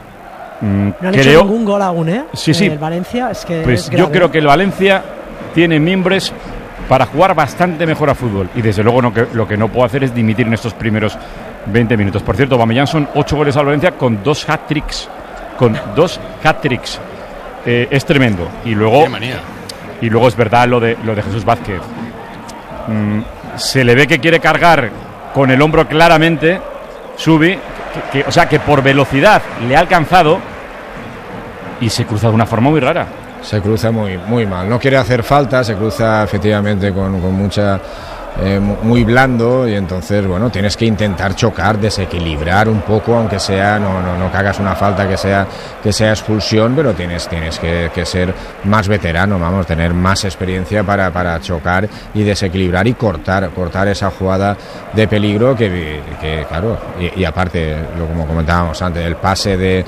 Mm, no han creo, hecho ningún gol aún, ¿eh? Sí, sí. El Valencia es que pues es grave. Yo creo que el Valencia tiene mimbres para jugar bastante mejor a fútbol y desde luego no, que, lo que no puedo hacer es dimitir en estos primeros veinte minutos. Por cierto, Aubameyang son ocho goles al Valencia con dos hat-tricks, con dos hat-tricks. Eh, es tremendo. Y luego, y luego es verdad lo de lo de Jesús Vázquez. Mm, se le ve que quiere cargar con el hombro claramente. Subi. Que, que, o sea, que por velocidad le ha alcanzado y se cruza de una forma muy rara. Se cruza muy, muy mal. No quiere hacer falta, se cruza efectivamente con, con mucha... Eh, muy blando y entonces, bueno, tienes que intentar chocar, desequilibrar un poco, aunque sea, no, no, no que hagas una falta que sea, que sea expulsión, pero tienes, tienes que, que ser más veterano, vamos, tener más experiencia para, para chocar y desequilibrar y cortar, cortar esa jugada de peligro que, que claro, y, y aparte, lo como comentábamos antes, el pase de,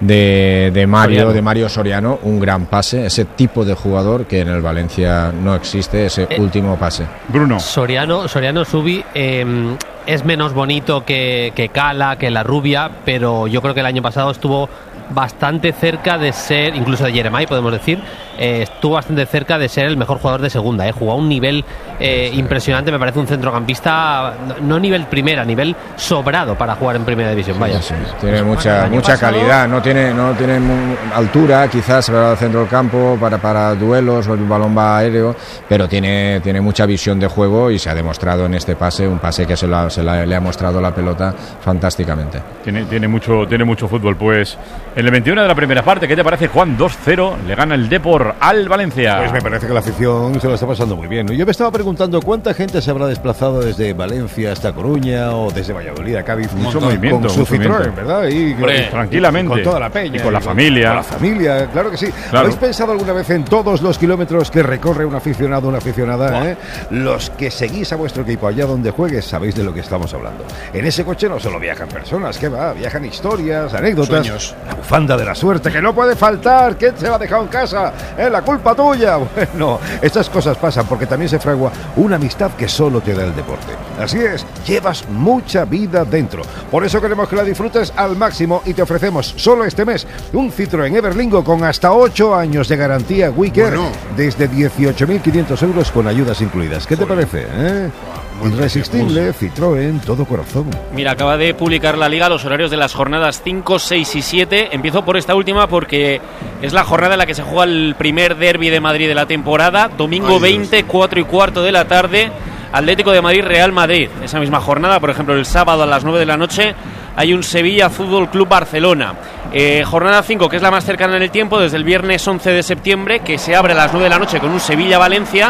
de, de Mario, Soriano. de Mario Soriano, un gran pase, ese tipo de jugador que en el Valencia no existe, ese eh, último pase. Bruno. Soriano Soriano Subi eh, es menos bonito que, que Cala, que la Rubia, pero yo creo que el año pasado estuvo bastante cerca de ser, incluso de Jeremai podemos decir, eh, estuvo bastante cerca de ser el mejor jugador de segunda, eh, jugó a un nivel eh, impresionante, me parece un centrocampista no a nivel primera, a nivel sobrado para jugar en primera división, vaya. Sí, sí. Tiene mucha bueno, mucha pasado... calidad, no tiene no tiene altura, quizás se va al centro del campo para, para duelos o el balón va aéreo, pero tiene, tiene mucha visión de juego y se ha demostrado en este pase, un pase que se, la, se la, le ha mostrado la pelota fantásticamente. Tiene, tiene, mucho, tiene mucho fútbol, pues. En el veintiuno de la primera parte, ¿qué te parece, Juan? dos cero, le gana el Depor al Valencia. Pues me parece que la afición se lo está pasando muy bien. Yo me estaba preguntando cuánta gente se habrá desplazado desde Valencia hasta Coruña o desde Valladolid a Cádiz. Mucho movimiento, con su Citroën, ¿verdad? Y Hombre, tranquilamente. Con toda la peña. Y con la y familia. Con la familia, claro que sí. Claro. ¿Habéis pensado alguna vez en todos los kilómetros que recorre un aficionado o una aficionada? ¿eh? Los que seguís a vuestro equipo allá donde juegues, sabéis de lo que estamos hablando. En ese coche no solo viajan personas, ¿qué va? Viajan historias, anécdotas. Sueños. La bufanda de la suerte que no puede faltar. ¿Quién se la ha dejado en casa? ¿Eh? La culpa tuya. Bueno, estas cosas pasan porque también se fragua una amistad que solo te da el deporte. Así es, llevas mucha vida dentro. Por eso queremos que la disfrutes al máximo y te ofrecemos solo este mes un Citroën Everlingo con hasta ocho años de garantía Wicker bueno. desde dieciocho mil quinientos euros con ayudas incluidas. ¿Qué te parece? ¿Eh? Irresistible, Citroën, todo corazón. Mira, acaba de publicar la Liga los horarios de las jornadas cinco, seis y siete. Empiezo por esta última porque es la jornada en la que se juega el primer derbi de Madrid de la temporada. Domingo Ay, veinte, cuatro y cuarto de la tarde, Atlético de Madrid, Real Madrid. Esa misma jornada, por ejemplo, el sábado a las nueve de la noche hay un Sevilla Fútbol Club Barcelona. Eh, jornada cinco, que es la más cercana en el tiempo, desde el viernes once de septiembre, que se abre a las nueve de la noche con un Sevilla-Valencia.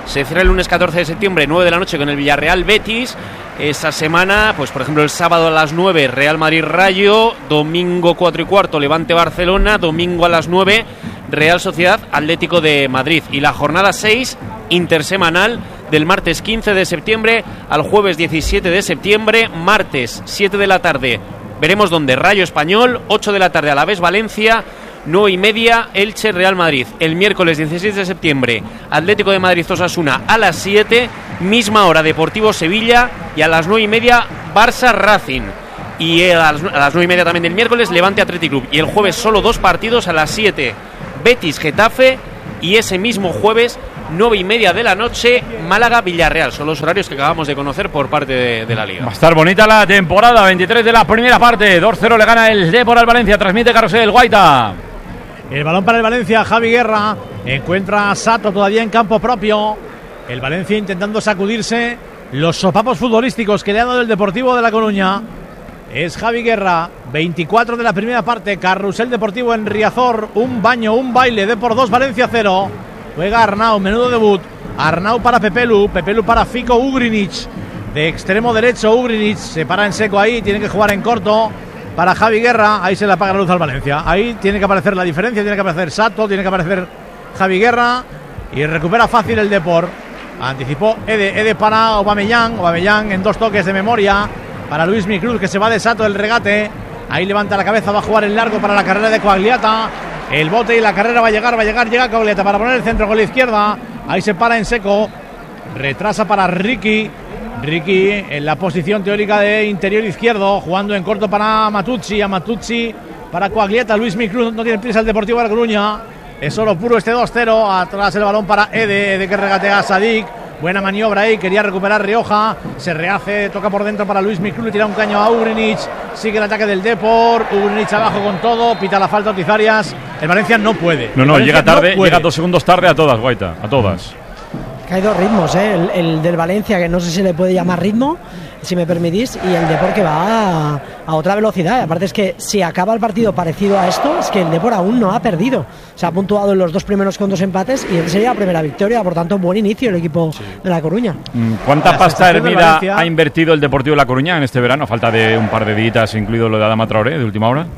Se cierra el lunes catorce de septiembre, nueve de la noche, con el Villarreal Betis. Esa semana, pues por ejemplo el sábado a las nueve Real Madrid Rayo, domingo cuatro y cuarto Levante Barcelona, domingo a las nueve Real Sociedad Atlético de Madrid, y la jornada seis intersemanal del martes quince de septiembre al jueves diecisiete de septiembre, martes siete de la tarde veremos dónde, Rayo Español, ocho de la tarde Alavés Valencia, nueve y media Elche Real Madrid. El miércoles dieciséis de septiembre Atlético de Madrid Osasuna a las siete, misma hora Deportivo Sevilla, y a las nueve y media Barça Racing, y a las, a las nueve y media también del miércoles Levante Athletic Club, y el jueves solo dos partidos a las siete Betis Getafe, y ese mismo jueves nueve y media de la noche Málaga Villarreal. Son los horarios que acabamos de conocer por parte de, de la Liga. Va a estar bonita la temporada. Veintitrés de la primera parte, dos cero le gana el Depor al Valencia. Transmite Carrusel Guaita. El balón para el Valencia, Javi Guerra encuentra a Sato todavía en campo propio. El Valencia intentando sacudirse los sopapos futbolísticos que le ha dado el Deportivo de La Coruña. Es Javi Guerra, veinticuatro de la primera parte, Carrusel Deportivo en Riazor, un baño, un baile, Depor dos, Valencia cero. Juega Arnau, menudo debut. Arnau para Pepelu, Pepelu para Fico Ugrinic. De extremo derecho Ugrinic, se para en seco ahí, tiene que jugar en corto para Javi Guerra. Ahí se le apaga la luz al Valencia. Ahí tiene que aparecer la diferencia, tiene que aparecer Sato, tiene que aparecer Javi Guerra. Y recupera fácil el Depor. Anticipó Ede, Ede para Aubameyang, Aubameyang en dos toques de memoria para Luis Micruz, que se va de Sato el regate. Ahí levanta la cabeza, va a jugar el largo para la carrera de Coagliata. El bote y la carrera va a llegar, va a llegar, llega Coagliata para poner el centro con la izquierda. Ahí se para en seco. Retrasa para Ricky. Ricky en la posición teórica de interior izquierdo, jugando en corto para Matucci. A Matucci para Coagliata. Luis Micruz, no tiene prisa el Deportivo de La Coruña. Es solo puro este dos cero. Atrás el balón para Ede. Ede que regatea a Sadik. Buena maniobra ahí, quería recuperar Rioja. Se rehace, toca por dentro para Luis Micruz. Tira un caño a Ugrinic. Sigue el ataque del Depor. Ugrinic abajo con todo. Pita la falta a Ortizarias. El Valencia no puede. No, no, llega tarde, no llega dos segundos tarde a todas, Guaita. A todas. Que hay dos ritmos, ¿eh? el, el del Valencia, que no sé si le puede llamar ritmo, si me permitís, y el Depor que va a, a otra velocidad. Aparte es que si acaba el partido parecido a esto, es que el Depor aún no ha perdido. Se ha puntuado en los dos primeros con dos empates y sería la primera victoria. Por tanto, buen inicio el equipo sí. de La Coruña. ¿Cuánta pasta Hermida ha invertido el Deportivo de La Coruña en este verano? A falta de un par de días, incluido lo de Adama Traoré de última hora.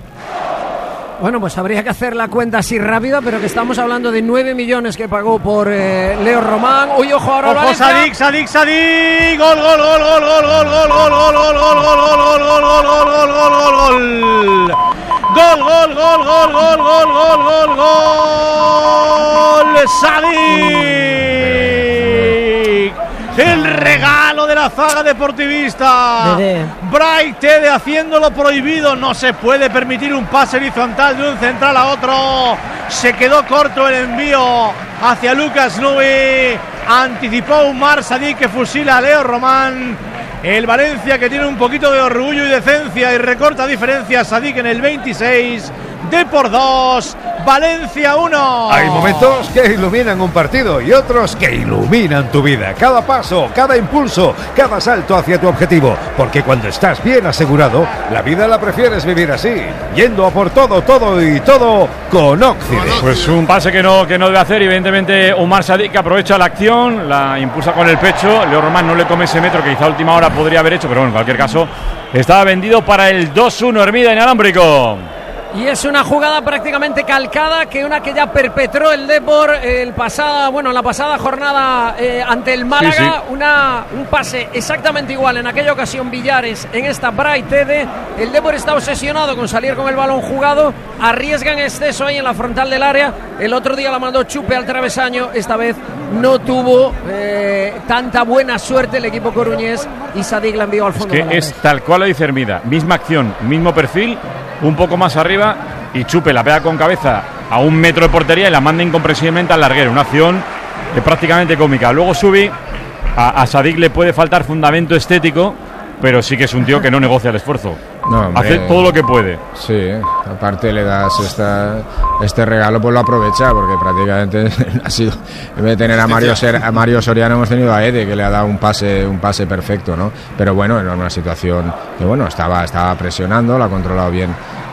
Bueno, pues habría que hacer la cuenta así rápida, pero que estamos hablando de nueve millones que pagó por eh, Leo Román. Uy, ojo ahora. Ojo, Sadik, Sadik, Sadik. Gol, gol, gol, gol, gol, gol, gol, gol, gol, gol, gol, gol, gol, gol, gol, gol, gol, gol, gol, gol. Gol, gol, gol, gol, gol, gol, gol, gol, gol. Sadik. El regalo de la zaga deportivista. Dede. Bright Tede haciendo lo prohibido. No se puede permitir un pase horizontal de un central a otro. Se quedó corto el envío hacia Lucas Nui. Anticipó Umar Sadik, que fusila a Leo Román. El Valencia, que tiene un poquito de orgullo y decencia y recorta diferencias. Sadik en el veintiséis. Depor dos, Valencia uno. Hay momentos que iluminan un partido y otros que iluminan tu vida. Cada paso, cada impulso, cada salto hacia tu objetivo. Porque cuando estás bien asegurado, la vida la prefieres vivir así, yendo a por todo, todo y todo con Óxido. Pues un pase que no, que no debe hacer, evidentemente, Umar Sadik, que aprovecha la acción, la impulsa con el pecho. Leo Román no le come ese metro que quizá a última hora podría haber hecho, pero bueno, en cualquier caso, estaba vendido para el dos uno. Hermida inalámbrico. Y es una jugada prácticamente calcada, que una que ya perpetró el Depor el pasada, bueno, la pasada jornada eh, ante el Málaga. Sí, sí. Una, un pase exactamente igual en aquella ocasión Villares, en esta Bright Tede. El Depor está obsesionado con salir con el balón jugado, arriesga en exceso ahí en la frontal del área. El otro día la mandó Chupe al travesaño, esta vez no tuvo eh, tanta buena suerte el equipo coruñés y Sadik la envió al fondo. Es que es tal cual lo dice Hermida, misma acción, mismo perfil, un poco más arriba, y Chupe la pega con cabeza a un metro de portería y la manda incomprensiblemente al larguero. Una acción eh, prácticamente cómica. Luego Subi, a, a Sadik le puede faltar fundamento estético, pero sí que es un tío que no negocia el esfuerzo. No, hombre, hace todo lo que puede. Sí, aparte le das esta, este regalo, pues lo aprovecha, porque prácticamente ha sido, en vez de tener a Mario, Ser, a Mario Soriano, hemos tenido a Ede, que le ha dado un pase un pase perfecto, ¿no? Pero bueno, en una situación que bueno, estaba, estaba presionando, lo ha controlado bien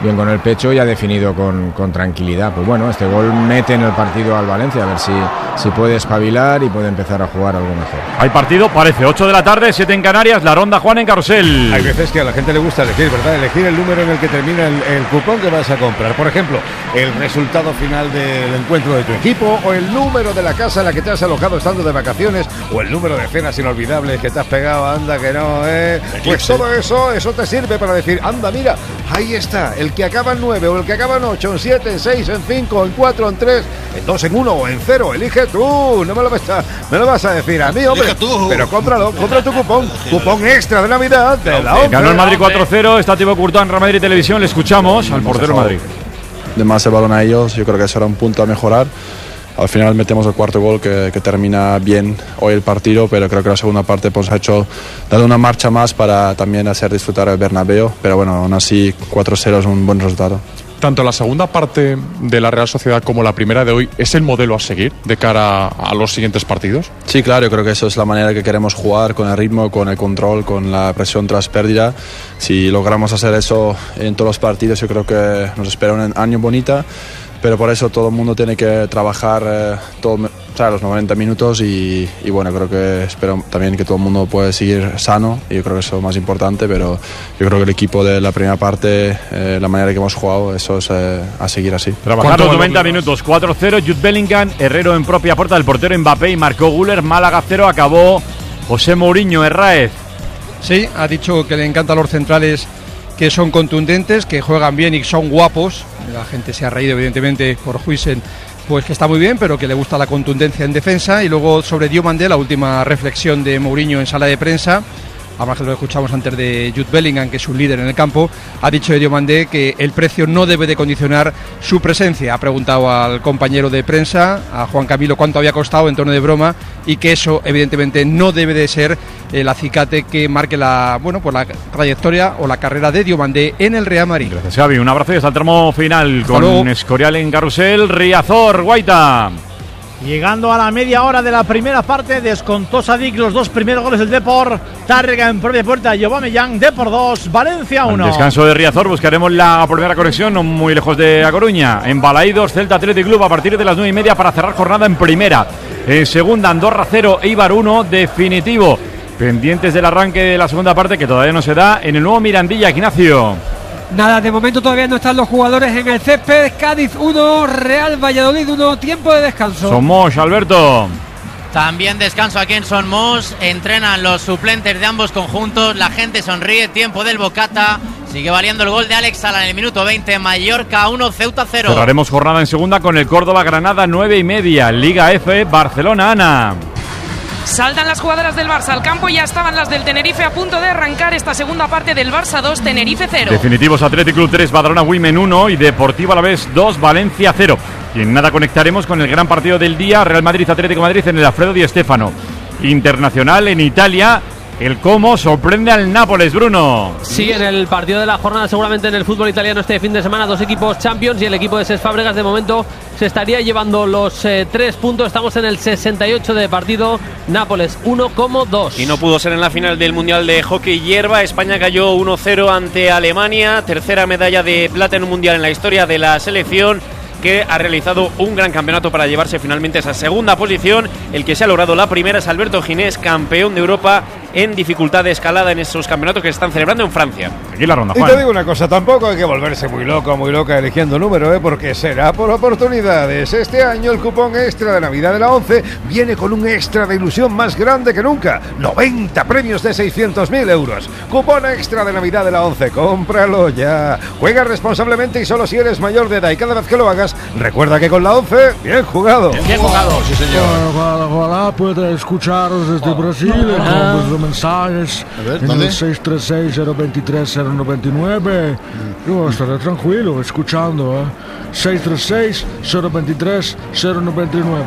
bien con el pecho y ha definido con, con tranquilidad. Pues bueno, este gol mete en el partido al Valencia, a ver si, si puede espabilar y puede empezar a jugar algo mejor. Hay partido, parece, ocho de la tarde, siete en Canarias, la ronda Juan en Carrusel. Hay veces que a la gente le gusta elegir, ¿verdad? Elegir el número en el que termina el, el cupón que vas a comprar. Por ejemplo, el resultado final del encuentro de tu equipo, o el número de la casa en la que te has alojado estando de vacaciones, o el número de cenas inolvidables que te has pegado, anda que no, ¿eh? Pues todo eso, eso te sirve para decir, anda, mira, ahí está, el que acaba en nueve, o el que acaba en ocho, en siete, en seis, en cinco, en cuatro, en tres, en dos, en uno o en cero, elige tú, no me lo vas a, me lo vas a decir a mí, hombre, pero cómpralo, compra tu cupón, cupón extra de Navidad de la once. Ganó el Madrid cuatro cero, está Thibaut Courtois en Real Madrid Televisión, le escuchamos al portero Madrid. De más el balón a ellos, yo creo que será un punto a mejorar. Al final metemos el cuarto gol que, que termina bien hoy el partido, pero creo que la segunda parte pues, ha hecho dado una marcha más para también hacer disfrutar el Bernabéu, pero bueno, aún así cuatro cero es un buen resultado. Tanto la segunda parte de la Real Sociedad como la primera de hoy es el modelo a seguir de cara a los siguientes partidos. Sí, claro, yo creo que eso es la manera que queremos jugar, con el ritmo, con el control, con la presión tras pérdida. Si logramos hacer eso en todos los partidos, yo creo que nos espera un año bonito. Pero por eso todo el mundo tiene que trabajar eh, todo, o sea, los noventa minutos y, y bueno, creo que espero también que todo el mundo pueda seguir sano y yo creo que eso es lo más importante, pero yo creo que el equipo de la primera parte, eh, la manera que hemos jugado, eso es eh, a seguir así. Trabajar los noventa minutos, cuatro cero, Jude Bellingham, Herrero en propia puerta del portero Mbappé y marcó Güler, Málaga cero, acabó José Mourinho, Herráez. Sí, ha dicho que le encantan los centrales que son contundentes, que juegan bien y que son guapos. La gente se ha reído evidentemente por Huijsen, pues que está muy bien, pero que le gusta la contundencia en defensa. Y luego sobre Diomandé, la última reflexión de Mourinho en sala de prensa, además que lo escuchamos antes de Jude Bellingham, que es su líder en el campo, ha dicho de Diomandé que el precio no debe de condicionar su presencia. Ha preguntado al compañero de prensa, a Juan Camilo, cuánto había costado en tono de broma, y que eso evidentemente no debe de ser el acicate que marque la, bueno, pues la trayectoria o la carrera de Diomandé en el Real Madrid. Gracias, Xavi. Un abrazo y hasta el tramo final. Hasta con luego. Escorial en Carrusel, Riazor, Guaita. Llegando a la media hora de la primera parte, descontó Sadik los dos primeros goles del Depor. Tárrega en propia puerta, Aubameyang, Depor dos, Valencia uno. Al descanso de Riazor buscaremos la primera conexión, no muy lejos de A Coruña. En Balaídos, Celta Athletic Club a partir de las nueve y media para cerrar jornada en primera. En segunda, Andorra cero, Eibar uno, definitivo. Pendientes del arranque de la segunda parte que todavía no se da en el nuevo Mirandilla, Ignacio. Nada, de momento todavía no están los jugadores en el césped. Cádiz uno, Real Valladolid uno, tiempo de descanso. Somos, Alberto. También descanso aquí en Son Mos. Entrenan los suplentes de ambos conjuntos. La gente sonríe, tiempo del Bocata. Sigue valiendo el gol de Alex Sala en el minuto veinte. Mallorca uno, Ceuta cero. Cerraremos jornada en segunda con el Córdoba Granada nueve y media. Liga F, Barcelona, Ana. Saltan las jugadoras del Barça al campo y ya estaban las del Tenerife a punto de arrancar esta segunda parte del Barça dos, Tenerife cero. Definitivos Athletic Club tres, Badalona Women uno y Deportivo Alavés dos, Valencia cero. Y en nada conectaremos con el gran partido del día, Real Madrid Atlético de Madrid en el Alfredo Di Stéfano. Internacional en Italia. El Como sorprende al Nápoles, Bruno. Sí, en el partido de la jornada, seguramente en el fútbol italiano este fin de semana, dos equipos Champions y el equipo de Cesc Fábregas de momento se estaría llevando los eh, tres puntos. Estamos en el sesenta y ocho de partido. Nápoles uno como dos. Y no pudo ser en la final del Mundial de Hockey Hierba. España cayó uno cero ante Alemania. Tercera medalla de plata en un Mundial en la historia de la selección, que ha realizado un gran campeonato para llevarse finalmente esa segunda posición. El que se ha logrado la primera es Alberto Ginés, campeón de Europa en dificultad de escalada en esos campeonatos que se están celebrando en Francia. Aquí la ronda, Juan. Y te digo una cosa, tampoco hay que volverse muy loco, muy loca eligiendo número, ¿eh? Porque será por oportunidades. Este año el cupón extra de Navidad de la once viene con un extra de ilusión más grande que nunca. noventa premios de seiscientos mil euros. Cupón extra de Navidad de la once, cómpralo ya. Juega responsablemente y solo si eres mayor de edad, y cada vez que lo hagas, recuerda que con la once, bien jugado. Bien, bien jugado, sí señor. Ojalá, ojalá pueda escucharos desde Brasil, ah. con vuestros mensajes ver, en el seis tres seis, cero dos tres, cero nueve nueve. Yo estaré tranquilo escuchando, ¿eh? seis tres seis, cero dos tres, cero nueve nueve.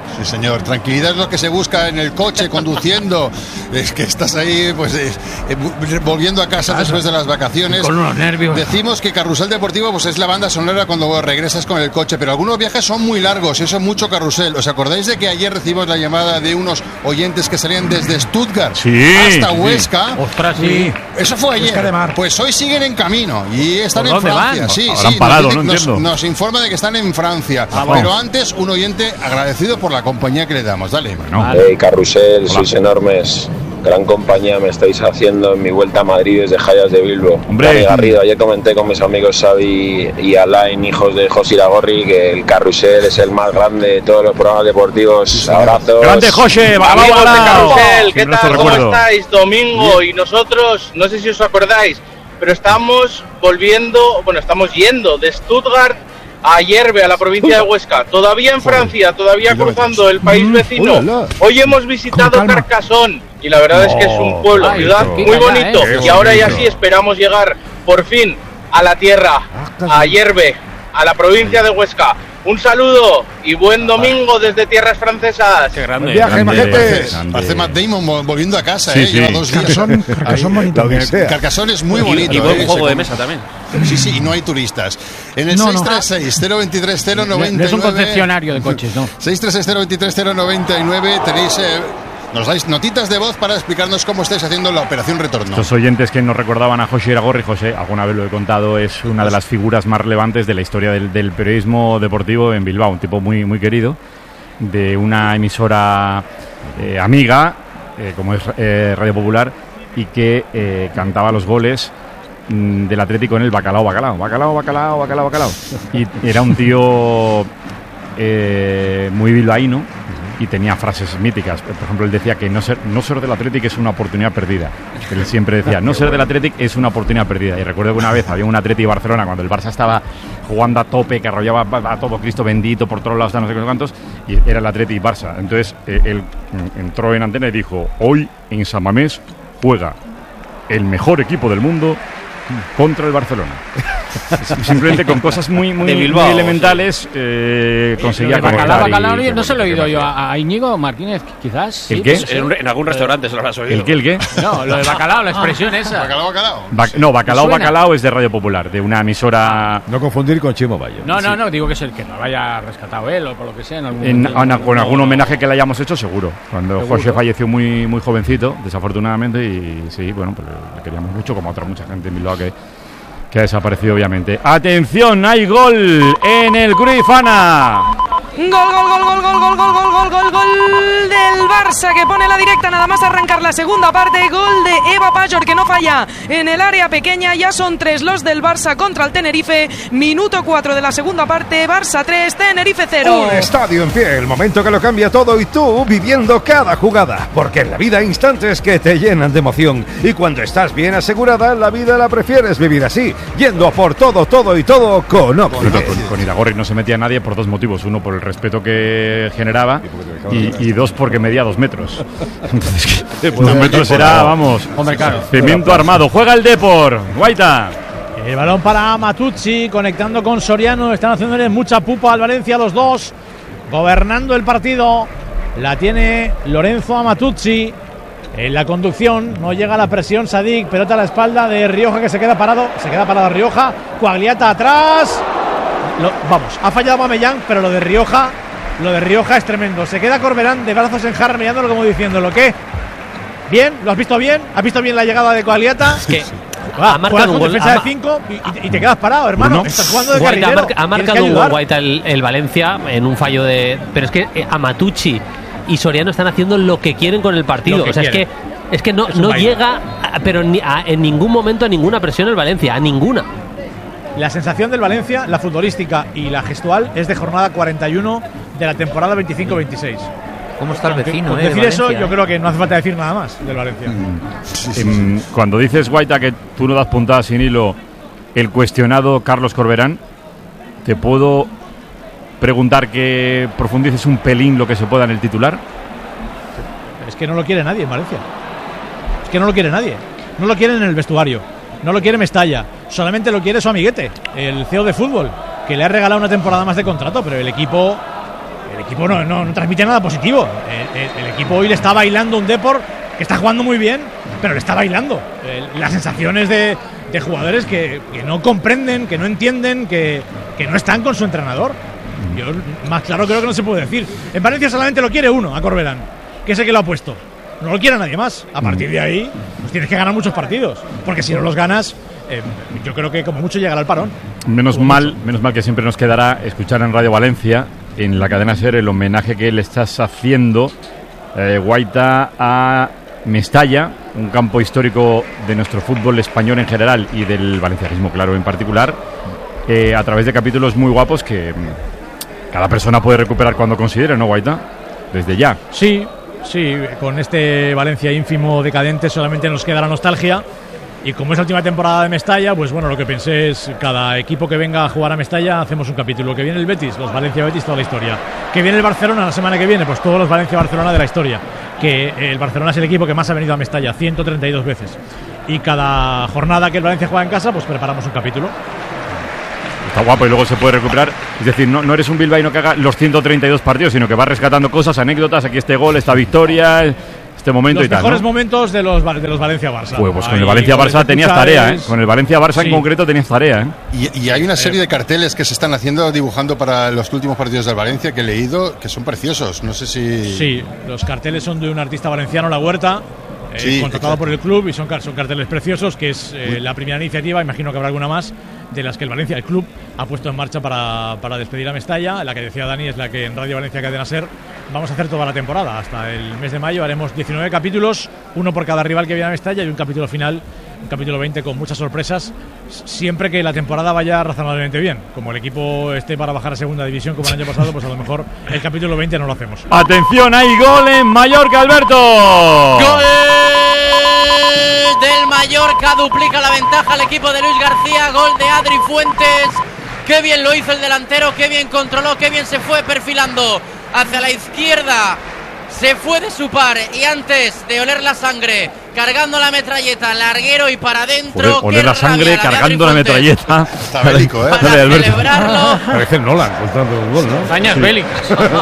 Sí, señor. Tranquilidad es lo que se busca en el coche, conduciendo. Es que estás ahí, pues, eh, eh, volviendo a casa después de las vacaciones. Con unos nervios. Decimos que Carrusel Deportivo, pues, es la banda sonora cuando regresas con el coche, pero algunos viajes son muy largos y eso es mucho carrusel. ¿Os acordáis de que ayer recibimos la llamada de unos oyentes que salían desde Stuttgart sí, hasta sí. Huesca? Ostras, sí. Eso fue ayer. Pues hoy siguen en camino y están en dónde Francia. van? Sí, Habrán sí. parado, nos, no nos, entiendo. nos informa de que están en Francia. Ah, pero vamos. antes, un oyente agradecido por la compañía que le damos. Dale. Bueno. Hey, Carrusel, Hola. sois enormes. Gran compañía me estáis haciendo en mi vuelta a Madrid desde Jayas de Bilbo. Hombre. Dani Garrido, ayer comenté con mis amigos Xavi y Alain, hijos de José Iragorri, que el Carrusel es el más grande de todos los programas deportivos. Abrazos. Grande José, va, va, Amigos va, de va. Carrusel, ¿qué Siempre tal? te ¿Cómo recuerdo. estáis? Domingo, y nosotros, no sé si os acordáis, pero estamos volviendo, bueno, estamos yendo de Stuttgart a Yerbe, a la provincia de Huesca. Todavía en Francia, todavía cruzando el país vecino. Hoy hemos visitado Carcassonne y la verdad es que es un pueblo, Ay, ciudad qué muy calla, bonito. eh. Y ahora ya sí esperamos llegar por fin a la tierra, a Yerbe, a la provincia de Huesca. Un saludo y buen domingo desde tierras francesas. Qué grande. Viaje, Grande, majetes. grande. Parece Matt Damon vol- volviendo a casa, Sí, ¿eh? sí. Lleva dos días. Carcassonne, Carcassonne bonito. La Odisea. Carcassonne es muy bonito. Y buen ¿eh? juego Se de com- mesa también. Sí, sí, y no hay turistas. En el No, no. seis tres seis, cero dos tres, cero No, nueve no es un nueve concesionario de coches, ¿no? seis tres seis, cero dos tres, cero nueve nueve tenéis... Eh, nos dais notitas de voz para explicarnos cómo estáis haciendo la operación retorno. Estos oyentes que nos recordaban a José Iragorri, José, alguna vez lo he contado, es una de las figuras más relevantes de la historia del, del periodismo deportivo en Bilbao, un tipo muy, muy querido, de una emisora eh, amiga, eh, como es eh, Radio Popular, y que eh, cantaba los goles mm, del Atlético en el Bacalao, Bacalao, Bacalao, Bacalao, Bacalao, Bacalao. Y era un tío eh, muy bilbaíno y tenía frases míticas. Por ejemplo, él decía que no ser, no ser del Athletic es una oportunidad perdida. Él siempre decía, no ser del Athletic es una oportunidad perdida. Y recuerdo que una vez había un Athletic Barcelona cuando el Barça estaba jugando a tope, que arrollaba a todo Cristo bendito por todos lados, no sé cuántos, y era el Athletic Barça. Entonces, eh, él mm, entró en antena y dijo, hoy en San Mamés juega el mejor equipo del mundo contra el Barcelona. Simplemente con cosas muy, muy, De muy Bilbao, elementales eh, conseguía Lo de conectar. Bacalao, Bacalao, y- no se lo he oído yo a, a Íñigo Martínez, quizás. ¿El sí, qué? pues, En, un- en algún restaurante se lo habrás oído. ¿El qué, el qué? No, lo de Bacalao, la expresión esa. Bacalao, bacalao. Ba- no, Bacalao, ¿Me suena? Bacalao es de Radio Popular, de una emisora... No confundir con Chimo Bayo. No, no, no, digo que es el que no lo haya rescatado él o por lo que sea. En algún En, momento. en- con algún homenaje que le hayamos hecho, seguro. Cuando Seguro. José falleció muy, muy jovencito, desafortunadamente, y sí, bueno, pues le queríamos mucho, como a otra mucha gente en Bilbao que, que ha desaparecido, obviamente. ¡Atención! ¡Hay gol en el Cruyff Ana! Gol, gol, gol, gol, gol, gol, gol, gol, gol, gol, gol del Barça que pone la directa nada más arrancar la segunda parte. Gol de Eva Pajor que no falla en el área pequeña. Ya son tres los del Barça contra el Tenerife. Minuto cuatro de la segunda parte. Barça tres, Tenerife cero. Un estadio en pie, el momento que lo cambia todo y tú viviendo cada jugada. Porque en la vida hay instantes que te llenan de emoción. Y cuando estás bien asegurada, la vida la prefieres vivir así. Yendo a por todo, todo y todo con Opti. Con, con, con Iragorri no se metía nadie por dos motivos. Uno, por el respeto que generaba, y, y dos, porque medía dos metros. Entonces, que dos metros era, vamos, Hombre, claro. cemento armado. Juega el Depor, Guaita. El balón para Matuzzi, conectando con Soriano. Están haciéndole mucha pupa al Valencia los dos. Gobernando el partido. La tiene Lorenzo a Matuzzi. En la conducción no llega la presión. Sadik, pelota a la espalda de Rioja que se queda parado. Se queda parado Rioja. Coagliata atrás. Lo- vamos, ha fallado Mamellán, pero lo de Rioja, lo de Rioja es tremendo. Se queda Corberán de brazos en jarra mirándolo como diciéndolo que. Bien, ¿lo has visto bien? ¿Has visto bien la llegada de Coagliata? Es que Va, ha marcado juegas un con gol. defensa ha de ma- cinco y, y- y te quedas parado, hermano. Bueno. Estás jugando de Guaita ha, carrilero. marca- ha Tienes marcado que un gol ayudar. Guaita el, el Valencia en un fallo de. Pero es que eh, Amatucci y Soriano están haciendo lo que quieren con el partido. Lo que o sea, es que, quieren. es que no, Es un no baile. llega, a- pero ni a- en ningún momento a ninguna presión el Valencia, a ninguna. La sensación del Valencia, la futbolística y la gestual, es de jornada cuarenta y uno de la temporada veinticinco veintiséis. ¿Cómo está el Con- vecino, con eh, de decir eso, Valencia, yo eh? creo que no hace falta decir nada más del Valencia. Em, cuando dices, Guaita, que tú no das puntadas sin hilo, el cuestionado Carlos Corberán, ¿te puedo preguntar que profundices un pelín lo que se pueda en el titular? Es que no lo quiere nadie en Valencia. Es que no lo quiere nadie. No lo quieren en el vestuario. No lo quiere Mestalla. Solamente lo quiere su amiguete, el C E O de fútbol, que le ha regalado una temporada más de contrato, pero el equipo, el equipo no, no, no transmite nada positivo. El, el, el equipo hoy le está bailando un Depor que está jugando muy bien, pero le está bailando. El, las sensaciones de, de jugadores que, que no comprenden, que no entienden, que, que no están con su entrenador. Yo más claro creo que no se puede decir. En Valencia solamente lo quiere uno, a Corberán, que es el que lo ha puesto. No lo quiere nadie más. A partir de ahí, pues tienes que ganar muchos partidos, porque si no los ganas, eh, yo creo que como mucho llegará al parón. Menos mal, menos mal que siempre nos quedará escuchar en Radio Valencia, en la cadena SER, el homenaje que le estás haciendo, eh, Guaita, a Mestalla, un campo histórico de nuestro fútbol español en general y del valencianismo, claro, en particular, eh, a través de capítulos muy guapos que cada persona puede recuperar cuando considere, ¿no, Guaita? Desde ya. Sí, sí, con este Valencia ínfimo decadente solamente nos queda la nostalgia. Y como es la última temporada de Mestalla, pues bueno, lo que pensé es cada equipo que venga a jugar a Mestalla hacemos un capítulo. Que viene el Betis, los Valencia-Betis, toda la historia. Que viene el Barcelona la semana que viene, pues todos los Valencia-Barcelona de la historia. Que el Barcelona es el equipo que más ha venido a Mestalla, ciento treinta y dos veces. Y cada jornada que el Valencia juega en casa, pues preparamos un capítulo. Está guapo y luego se puede recuperar. Es decir, no, no eres un bilbaíno que haga los ciento treinta y dos partidos, sino que vas rescatando cosas, anécdotas, aquí este gol, esta victoria, este momento los y tal. Los mejores ¿no? momentos de los, de los Valencia-Barça. Pues, pues con el Valencia-Barça tenías tarea, ¿eh? Con el Valencia-Barça sí. En concreto tenías tarea, ¿eh? Y, y hay una serie de carteles que se están haciendo, dibujando para los últimos partidos del Valencia, que he leído, que son preciosos. No sé si... Sí, los carteles son de un artista valenciano, La Huerta, eh, sí, contratado exacto. por el club, y son, son carteles preciosos, que es eh, la primera iniciativa, imagino que habrá alguna más, de las que el Valencia, el club, ha puesto en marcha para, para despedir a Mestalla. La que decía Dani es la que en Radio Valencia Cadena SER vamos a hacer toda la temporada. Hasta el mes de mayo haremos diecinueve capítulos, uno por cada rival que viene a Mestalla, y un capítulo final, un capítulo veinte con muchas sorpresas, siempre que la temporada vaya razonablemente bien. Como el equipo esté para bajar a segunda división como el año pasado, pues a lo mejor el capítulo veinte no lo hacemos. Atención, hay gol en Mallorca, Alberto. ¡Gol del Mallorca! Duplica la ventaja al equipo de Luis García. Gol de Adri Fuentes. Qué bien lo hizo el delantero, qué bien controló, qué bien se fue perfilando hacia la izquierda. Se fue de su par y antes de oler la sangre, cargando la metralleta, larguero y para adentro. Oler la sangre, la cargando la metralleta. Está bélico, ¿eh? Para celebrarlo. Parece el Nolan contando el gol, ¿no? Hazañas sí. bélicas.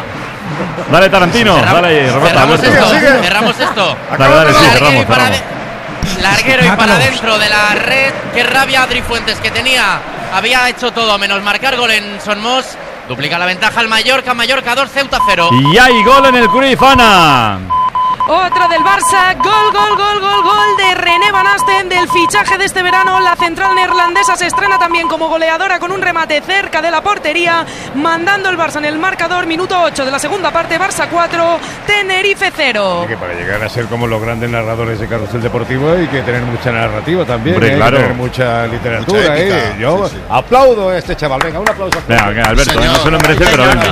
Dale, Tarantino. Cerramos, dale, Roberto. cerramos esto. Cerramos esto. Dale, dale, sí, cerramos, cerramos. Larguero y para adentro de la red. Qué rabia Adri Fuentes, que tenía, había hecho todo menos marcar gol en Son Mos. Duplica la ventaja al Mallorca. Mallorca dos, Ceuta cero. Y hay gol en el Cruyff, Ana. Otro del Barça, gol, gol, gol, gol, gol de René Van Asten, del fichaje de este verano. La central neerlandesa se estrena también como goleadora con un remate cerca de la portería, mandando el Barça en el marcador. Minuto ocho de la segunda parte, Barça cuatro, Tenerife cero. Y que para llegar a ser como los grandes narradores de Carrusel Deportivo hay que tener mucha narrativa también. Hombre, hay claro. que tener mucha literatura. Mucha ética, ¿eh? Yo sí, sí. aplaudo a este chaval. Venga, un aplauso. Venga, venga, Alberto, Señor. no se lo merece, pero venga.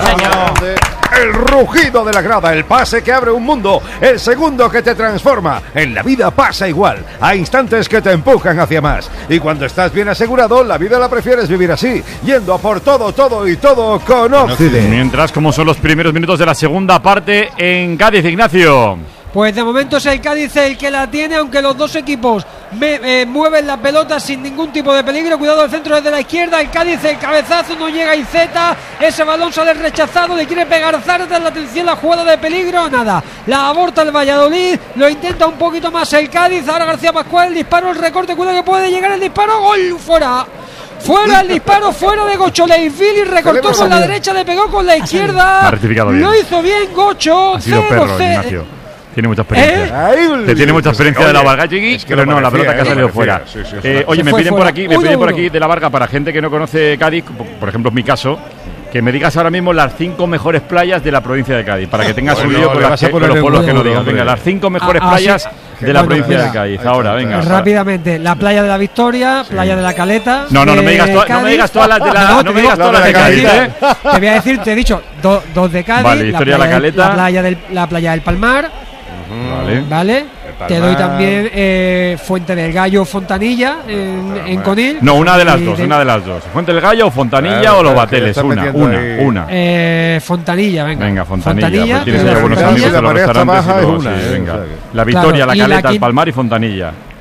El rugido de la grada, el pase que abre un mundo, el segundo que te transforma. En la vida pasa igual, hay instantes que te empujan hacia más. Y cuando estás bien asegurado, la vida la prefieres vivir así, yendo a por todo, todo y todo con Occident. Mientras, como son los primeros minutos de la segunda parte en Cádiz, Ignacio. Pues de momento es el Cádiz el que la tiene, aunque los dos equipos me, eh, mueven la pelota sin ningún tipo de peligro. Cuidado, el centro desde la izquierda, el Cádiz, el cabezazo, no llega Iceta, ese balón sale rechazado, le quiere pegar Zardes, la atención, la jugada de peligro, nada, la aborta el Valladolid, lo intenta un poquito más el Cádiz, ahora García Pascual, el disparo, el recorte, cuidado que puede llegar el disparo, gol, fuera. Fuera el disparo, fuera de Gocho Leifili, recortó con la derecha, le pegó con la izquierda, lo hizo bien Gocho, ha sido cero, perro, cero. Ignacio. Tiene mucha experiencia. ¿Eh? Te tiene mucha experiencia Oye, de la Varga, Chiqui, es que pero lo no, la parecía, pelota que ha eh, salido lo fuera. parecía, sí, sí, Eh, sí. oye, Se me fue piden fuera. por aquí, me Uno, piden por uno. aquí de la Varga, para gente que no conoce Cádiz, por ejemplo, en mi caso, que me digas ahora mismo las cinco mejores playas de la provincia de Cádiz, para que tengas Bueno, un lío con, le las vas a que, con poner los en pueblos un que no euro, digas. hombre. Venga, las cinco mejores Ah, ah, playas sí. de la Bueno, provincia mira. de Cádiz. Ahora, venga. Rápidamente, la playa de la Victoria, playa de la Caleta. No, no, no me de digas, to- no Cádiz. me digas todas las de la, No, no te me digo, digas todas las de te voy a Cádiz, decir- ¿eh? Te voy a decir, te he dicho, do- dos de Cádiz, Vale, Victoria, playa la del- Caleta. la playa del, la playa del Palmar, Vale. ¿vale? Te doy también eh, Fuente del Gallo, Fontanilla, en, en Conil. No, una de las Y dos, de- una de las dos. Fuente del Gallo, Fontanilla Claro, o Los claro, que Bateles. ya está Una, metiendo una, ahí- una. Eh, Fontanilla, venga. Venga, Fontanilla, Fontanilla, pues tienes de ahí la buenos Fontanilla. amigos de los La María restaurantes Baja y es todo, una, sí, eh, venga. o sea que- La Victoria, Claro, la y la Caleta, el quin- Palmar y Fontanilla.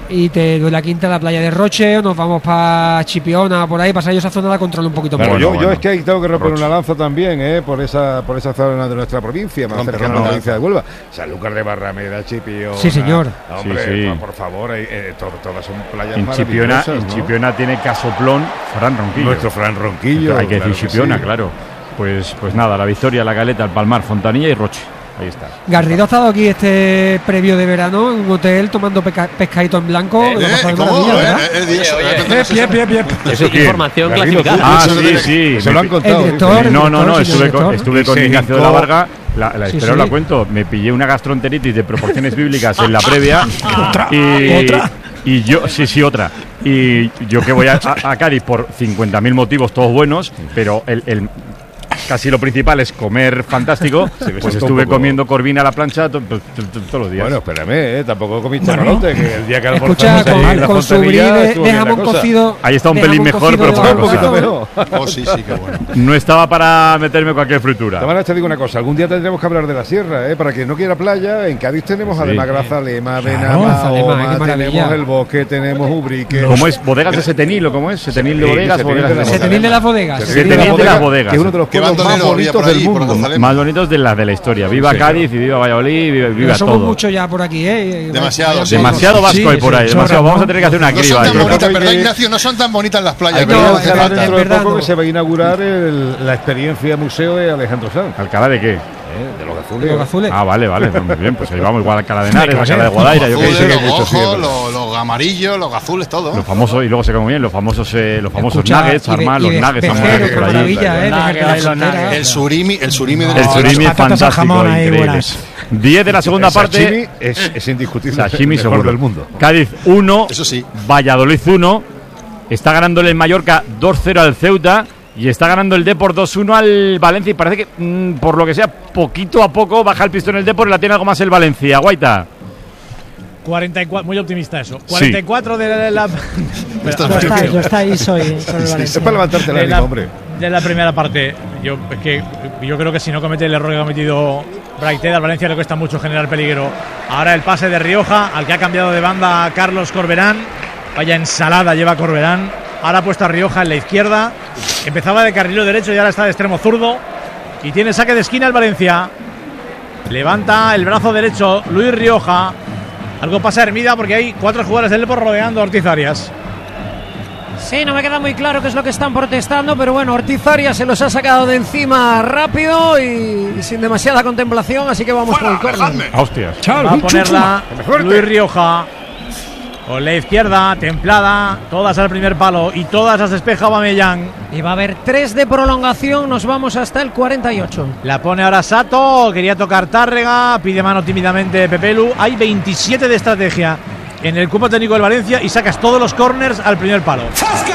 y te doy la quinta a la playa de Roche, o nos vamos para Chipiona, por ahí, pasar yo esa zona la controlo un poquito más. Bueno, yo, bueno. yo es que ahí tengo que romper Roche. una lanza también, ¿eh? por esa por esa zona de nuestra provincia, más Rompe, cercana rompe, a la provincia de Huelva. Sanlúcar de Barrameda, Chipiona. Sí, señor. Hombre, Sí, sí. Por, por favor, eh, to, todas son playas En Chipiona, maravillosas, en ¿no? Chipiona tiene casoplón Fran Ronquillo. Nuestro Fran Ronquillo. Hay que claro decir que Chipiona, sí. claro. Pues, pues nada, la Victoria, la Caleta, el Palmar, Fontanilla y Roche. Ahí está. Garrido ha estado aquí este previo de verano en un hotel tomando peca- pescadito en blanco. Eh, lo ha pasado de ¿cómo? maravilla, Eh, ¿verdad? eh, eh, Dios, Oye, eh, oye. eh, Bien, bien, bien. ¿Eso qué? Información Garrido clasificada. Ah, Eso sí, tiene- sí. Se lo han contado. El director, No, no, no, el estuve director. con, estuve Y con se Ignacio de hincó- la Varga. La, la Sí, espero sí. la cuento. Me pillé una gastroenteritis de proporciones bíblicas en la previa. ¿Otra? Y, ¿Otra? Y yo, sí, sí, otra. Y yo que voy a, a, a Cádiz por cincuenta mil motivos, todos buenos, pero el, el casi lo principal es comer fantástico. Pues estuve comiendo corvina a la plancha to, to, to, to, todos los días. Bueno, espérame, ¿eh? Tampoco comiste Bueno. ralote, que el día que Escucha, almorzamos ahí en con, la con su brie Fontanilla de, estuvo de bien la jamón cosa. cocido. Ahí está un de pelín jamón mejor, cocido pero de poca jamón cosa. cocido. Oh, sí, sí, qué bueno. No estaba para meterme cualquier fritura. Tamara, te digo una cosa, algún día tendremos que hablar de la sierra, ¿eh? Para quien no quiera playa, en Cádiz tenemos Sí. además Grazalema, Claro, Benamahoma, Grazalema, qué maravilla. tenemos el bosque, tenemos Ubrique. ¿Cómo es? ¿Bodegas de Setenil o cómo es? ¿Setenil de Sí, bodegas? Setenil bodegas de las de Setenil de las bodegas. Setenil de las bodegas. Que es uno de los Qué pueblos más bandolero había bonitos por allí, del por mundo. Grazalema. Más bonitos de la de la historia. Viva Sí, Cádiz y viva Valladolid, viva, No viva somos todo. mucho ya por aquí, ¿eh? Demasiado, sí. Demasiado vasco Sí, hay por sí, ahí. sobra, Demasiado. Vamos ¿no? a tener que hacer una No son criba. tan ahí. bonitas, Hay ¿verdad, que- Ignacio? No son tan bonitas las playas. Hay que ¿verdad? No, Hace cancelar falta. dentro de es verdad, poco no. que se va a inaugurar el- la experiencia museo de Alejandro Sanz, ¿Alcalá de qué? ¿eh? De los Los azules. azules. Ah, vale, vale. Muy bien, pues ahí vamos. Igual Alcalá de Henares, la Sala de Guadaira. Yo qué Azules, sé. los mucho, sí, ojos, es los, los amarillos, los azules, todo. Los famosos, y luego se come muy bien, los famosos, eh, los famosos Escucha, nuggets, y ve- armar y los ve- nuggets, Vejero, armar qué por allí. maravilla, ¿eh? Los Vejero, nuggets, la los frontera. nuggets. El surimi, el surimi de El los surimi es patatas al fantástico, jamón ahí, increíble. buenas. diez de la segunda El parte. sashimi es, es indiscutible. Sashimi el mejor seguro. del mundo. Cádiz uno, Eso sí. Valladolid uno. Está ganándole el Mallorca dos cero al Ceuta. Y está ganando el Depor dos uno al Valencia. Y parece que, mm, por lo que sea, poquito a poco baja el pistón el Depor y la tiene algo más el Valencia. Guaita. cuarenta y cuatro, muy optimista eso. cuarenta y cuatro de la, la- Lo estáis, lo estáis hoy con el Es Valencia. para levantarte el de ánimo, la- hombre. de la primera parte. Yo es que yo creo que si no comete el error que ha cometido Braited, al Valencia le cuesta mucho generar peligro. Ahora el pase de Rioja, al que ha cambiado de banda Carlos Corberán. Vaya ensalada lleva Corberán. Ahora ha puesto a Rioja en la izquierda. Empezaba de carrilero derecho y ahora está de extremo zurdo. Y tiene saque de esquina el Valencia. Levanta el brazo derecho Luis Rioja. Algo pasa a Hermida porque hay cuatro jugadores del Depor rodeando a Ortiz Arias. Sí, no me queda muy claro qué es lo que están protestando, pero bueno, Ortiz Arias se los ha sacado de encima rápido y, y sin demasiada contemplación, así que vamos con el córner. Hostias. Va a ponerla Luis Rioja. Con la izquierda, templada, todas al primer palo y todas las despeja Aubameyang. Y va a haber tres de prolongación, nos vamos hasta el cuarenta y ocho. La pone ahora Sato, quería tocar Tárrega, pide mano tímidamente Pepelu. Hay veintisiete de estrategia en el cuerpo técnico del Valencia y sacas todos los corners al primer palo.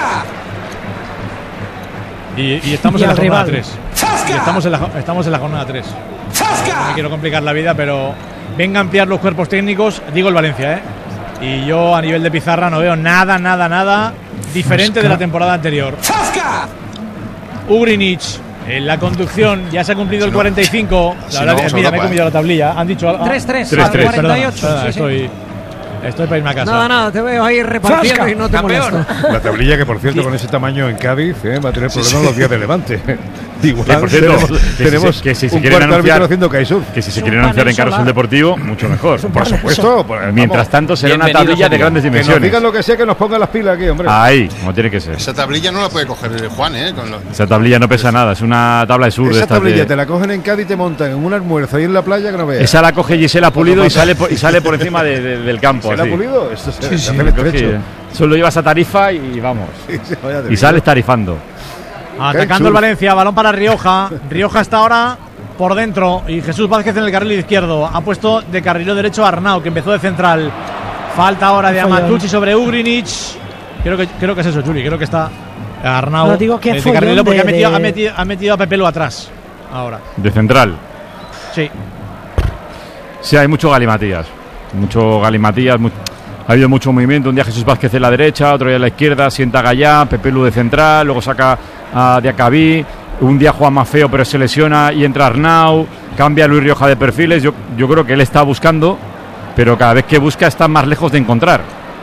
Y, y estamos Y en la al jornada rival. tres. Y estamos en la, jo- estamos en la jornada tres. No me quiero complicar la vida, pero venga a ampliar los cuerpos técnicos, digo el Valencia, ¿eh? Y yo a nivel de pizarra no veo nada, nada, nada diferente de la temporada anterior. Ugrinic en la conducción, ya se ha cumplido el cuarenta y cinco. La si verdad no, que- vamos a mira, me he Europa, comido la tablilla. Han dicho algo. tres tres, tres, al tres. cuarenta y ocho. Perdona, sí, sí. estoy, estoy para irme a casa. Nada, nada, te veo ahí repartiendo y no te molesto. La tablilla que, por cierto, con ese tamaño en Cádiz, ¿eh? Va a tener problemas los días de Levante. Igual Que, por cierto, tenemos, que si tenemos se- que si se un quieren cuarto anunciar- árbitro haciendo Kaisur. Que si se Es quieren un anunciar panel en Carlos solar. el Deportivo, mucho mejor. Por supuesto. pues, Mientras vamos, tanto, será una Bienvenido, tablilla de Julio. grandes que nos dimensiones. digan lo que sea, que nos pongan las pilas aquí, hombre. Ahí, como tiene que ser. Esa tablilla no la puede coger Juan, ¿eh? Con los- Esa tablilla no pesa nada, es una tabla de sur. de Esa estas tablilla de- te la cogen en Cádiz y te montan en un almuerzo ahí en la playa que no veas. Esa la coge Gisela Pulido y sale por, y sale por encima de- de- del campo. ¿Se la ha así. pulido? Esto se, Sí, se sí, hace el coge, estrecho. eh. Solo llevas a Tarifa y vamos. Sí, sí, vaya te Y digo. sales tarifando. Atacando el Valencia, balón para Rioja. Rioja está ahora por dentro y Jesús Vázquez en el carril izquierdo. Ha puesto de carrilero derecho a Arnau, que empezó de central. Falta ahora de Amatucci sobre Ugrinic. Creo que, creo que es eso, Juli. Creo que está Arnau No, digo que eh, de follón carrilero porque de- ha, metido, de- ha, metido, ha metido a Pepelu atrás. Ahora. De central. Sí. Sí, hay mucho galimatías. Mucho galimatías. mu- ha habido mucho movimiento. Un día Jesús Vázquez en la derecha, otro día en la izquierda. Sienta a Gallá, Pepelu de central. Luego saca a Diacabí. Un día juega más feo, pero se lesiona y entra Arnau. Cambia a Luis Rioja de perfiles. Yo, yo creo que él está buscando, pero cada vez que busca está más lejos de encontrar.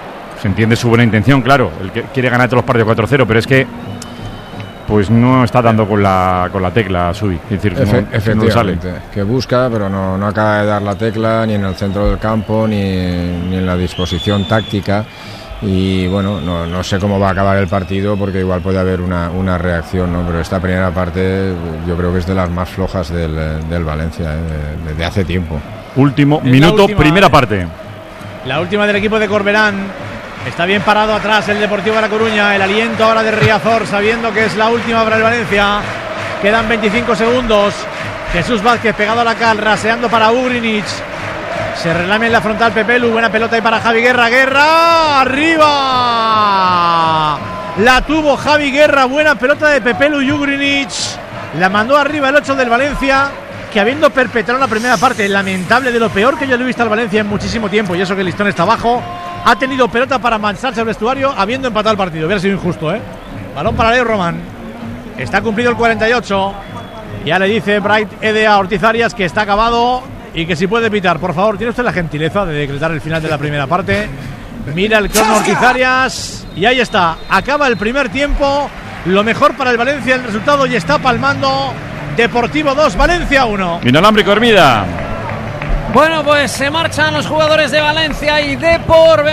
Se entiende su buena intención, claro. El que quiere ganar todos los partidos cuatro cero, pero es que pues no está dando con la con la tecla Subi. Es decir, Efe, no, efectivamente, no sale. Que busca, pero no, no acaba de dar la tecla ni en el centro del campo, ni, ni en la disposición táctica. Y bueno, no, no sé cómo va a acabar el partido, porque igual puede haber una, una reacción, ¿no? Pero esta primera parte yo creo que es de las más flojas del, del Valencia, ¿eh? Desde de hace tiempo. Último Es minuto, última, primera eh. parte. La última del equipo de Corberán. Está bien parado atrás el Deportivo de La Coruña. El aliento ahora de Riazor, sabiendo que es la última para el Valencia. Quedan veinticinco segundos. Jesús Vázquez pegado a la cal, raseando para Ugrinic. Se relame en la frontal Pepelu. Buena pelota ahí para Javi Guerra. Guerra, arriba. La tuvo Javi Guerra. Buena pelota de Pepelu y Ugrinic. La mandó arriba el ocho del Valencia, que habiendo perpetrado la primera parte lamentable, de lo peor que yo le he visto al Valencia en muchísimo tiempo, y eso que el listón está abajo, ha tenido pelota para mancharse el vestuario habiendo empatado el partido. Hubiera sido injusto, ¿eh? Balón para Leo Román. Está cumplido el cuarenta y ocho. Ya le dice Bright Ede a Ortiz Arias que está acabado y que si puede pitar. Por favor, tiene usted la gentileza de decretar el final de la primera parte. Mira el crono Ortiz Arias y ahí está. Acaba el primer tiempo. Lo mejor para el Valencia el resultado, y está palmando Deportivo dos, Valencia uno. Inalámbrico Hermida. Bueno, pues se marchan los jugadores de Valencia y Depor.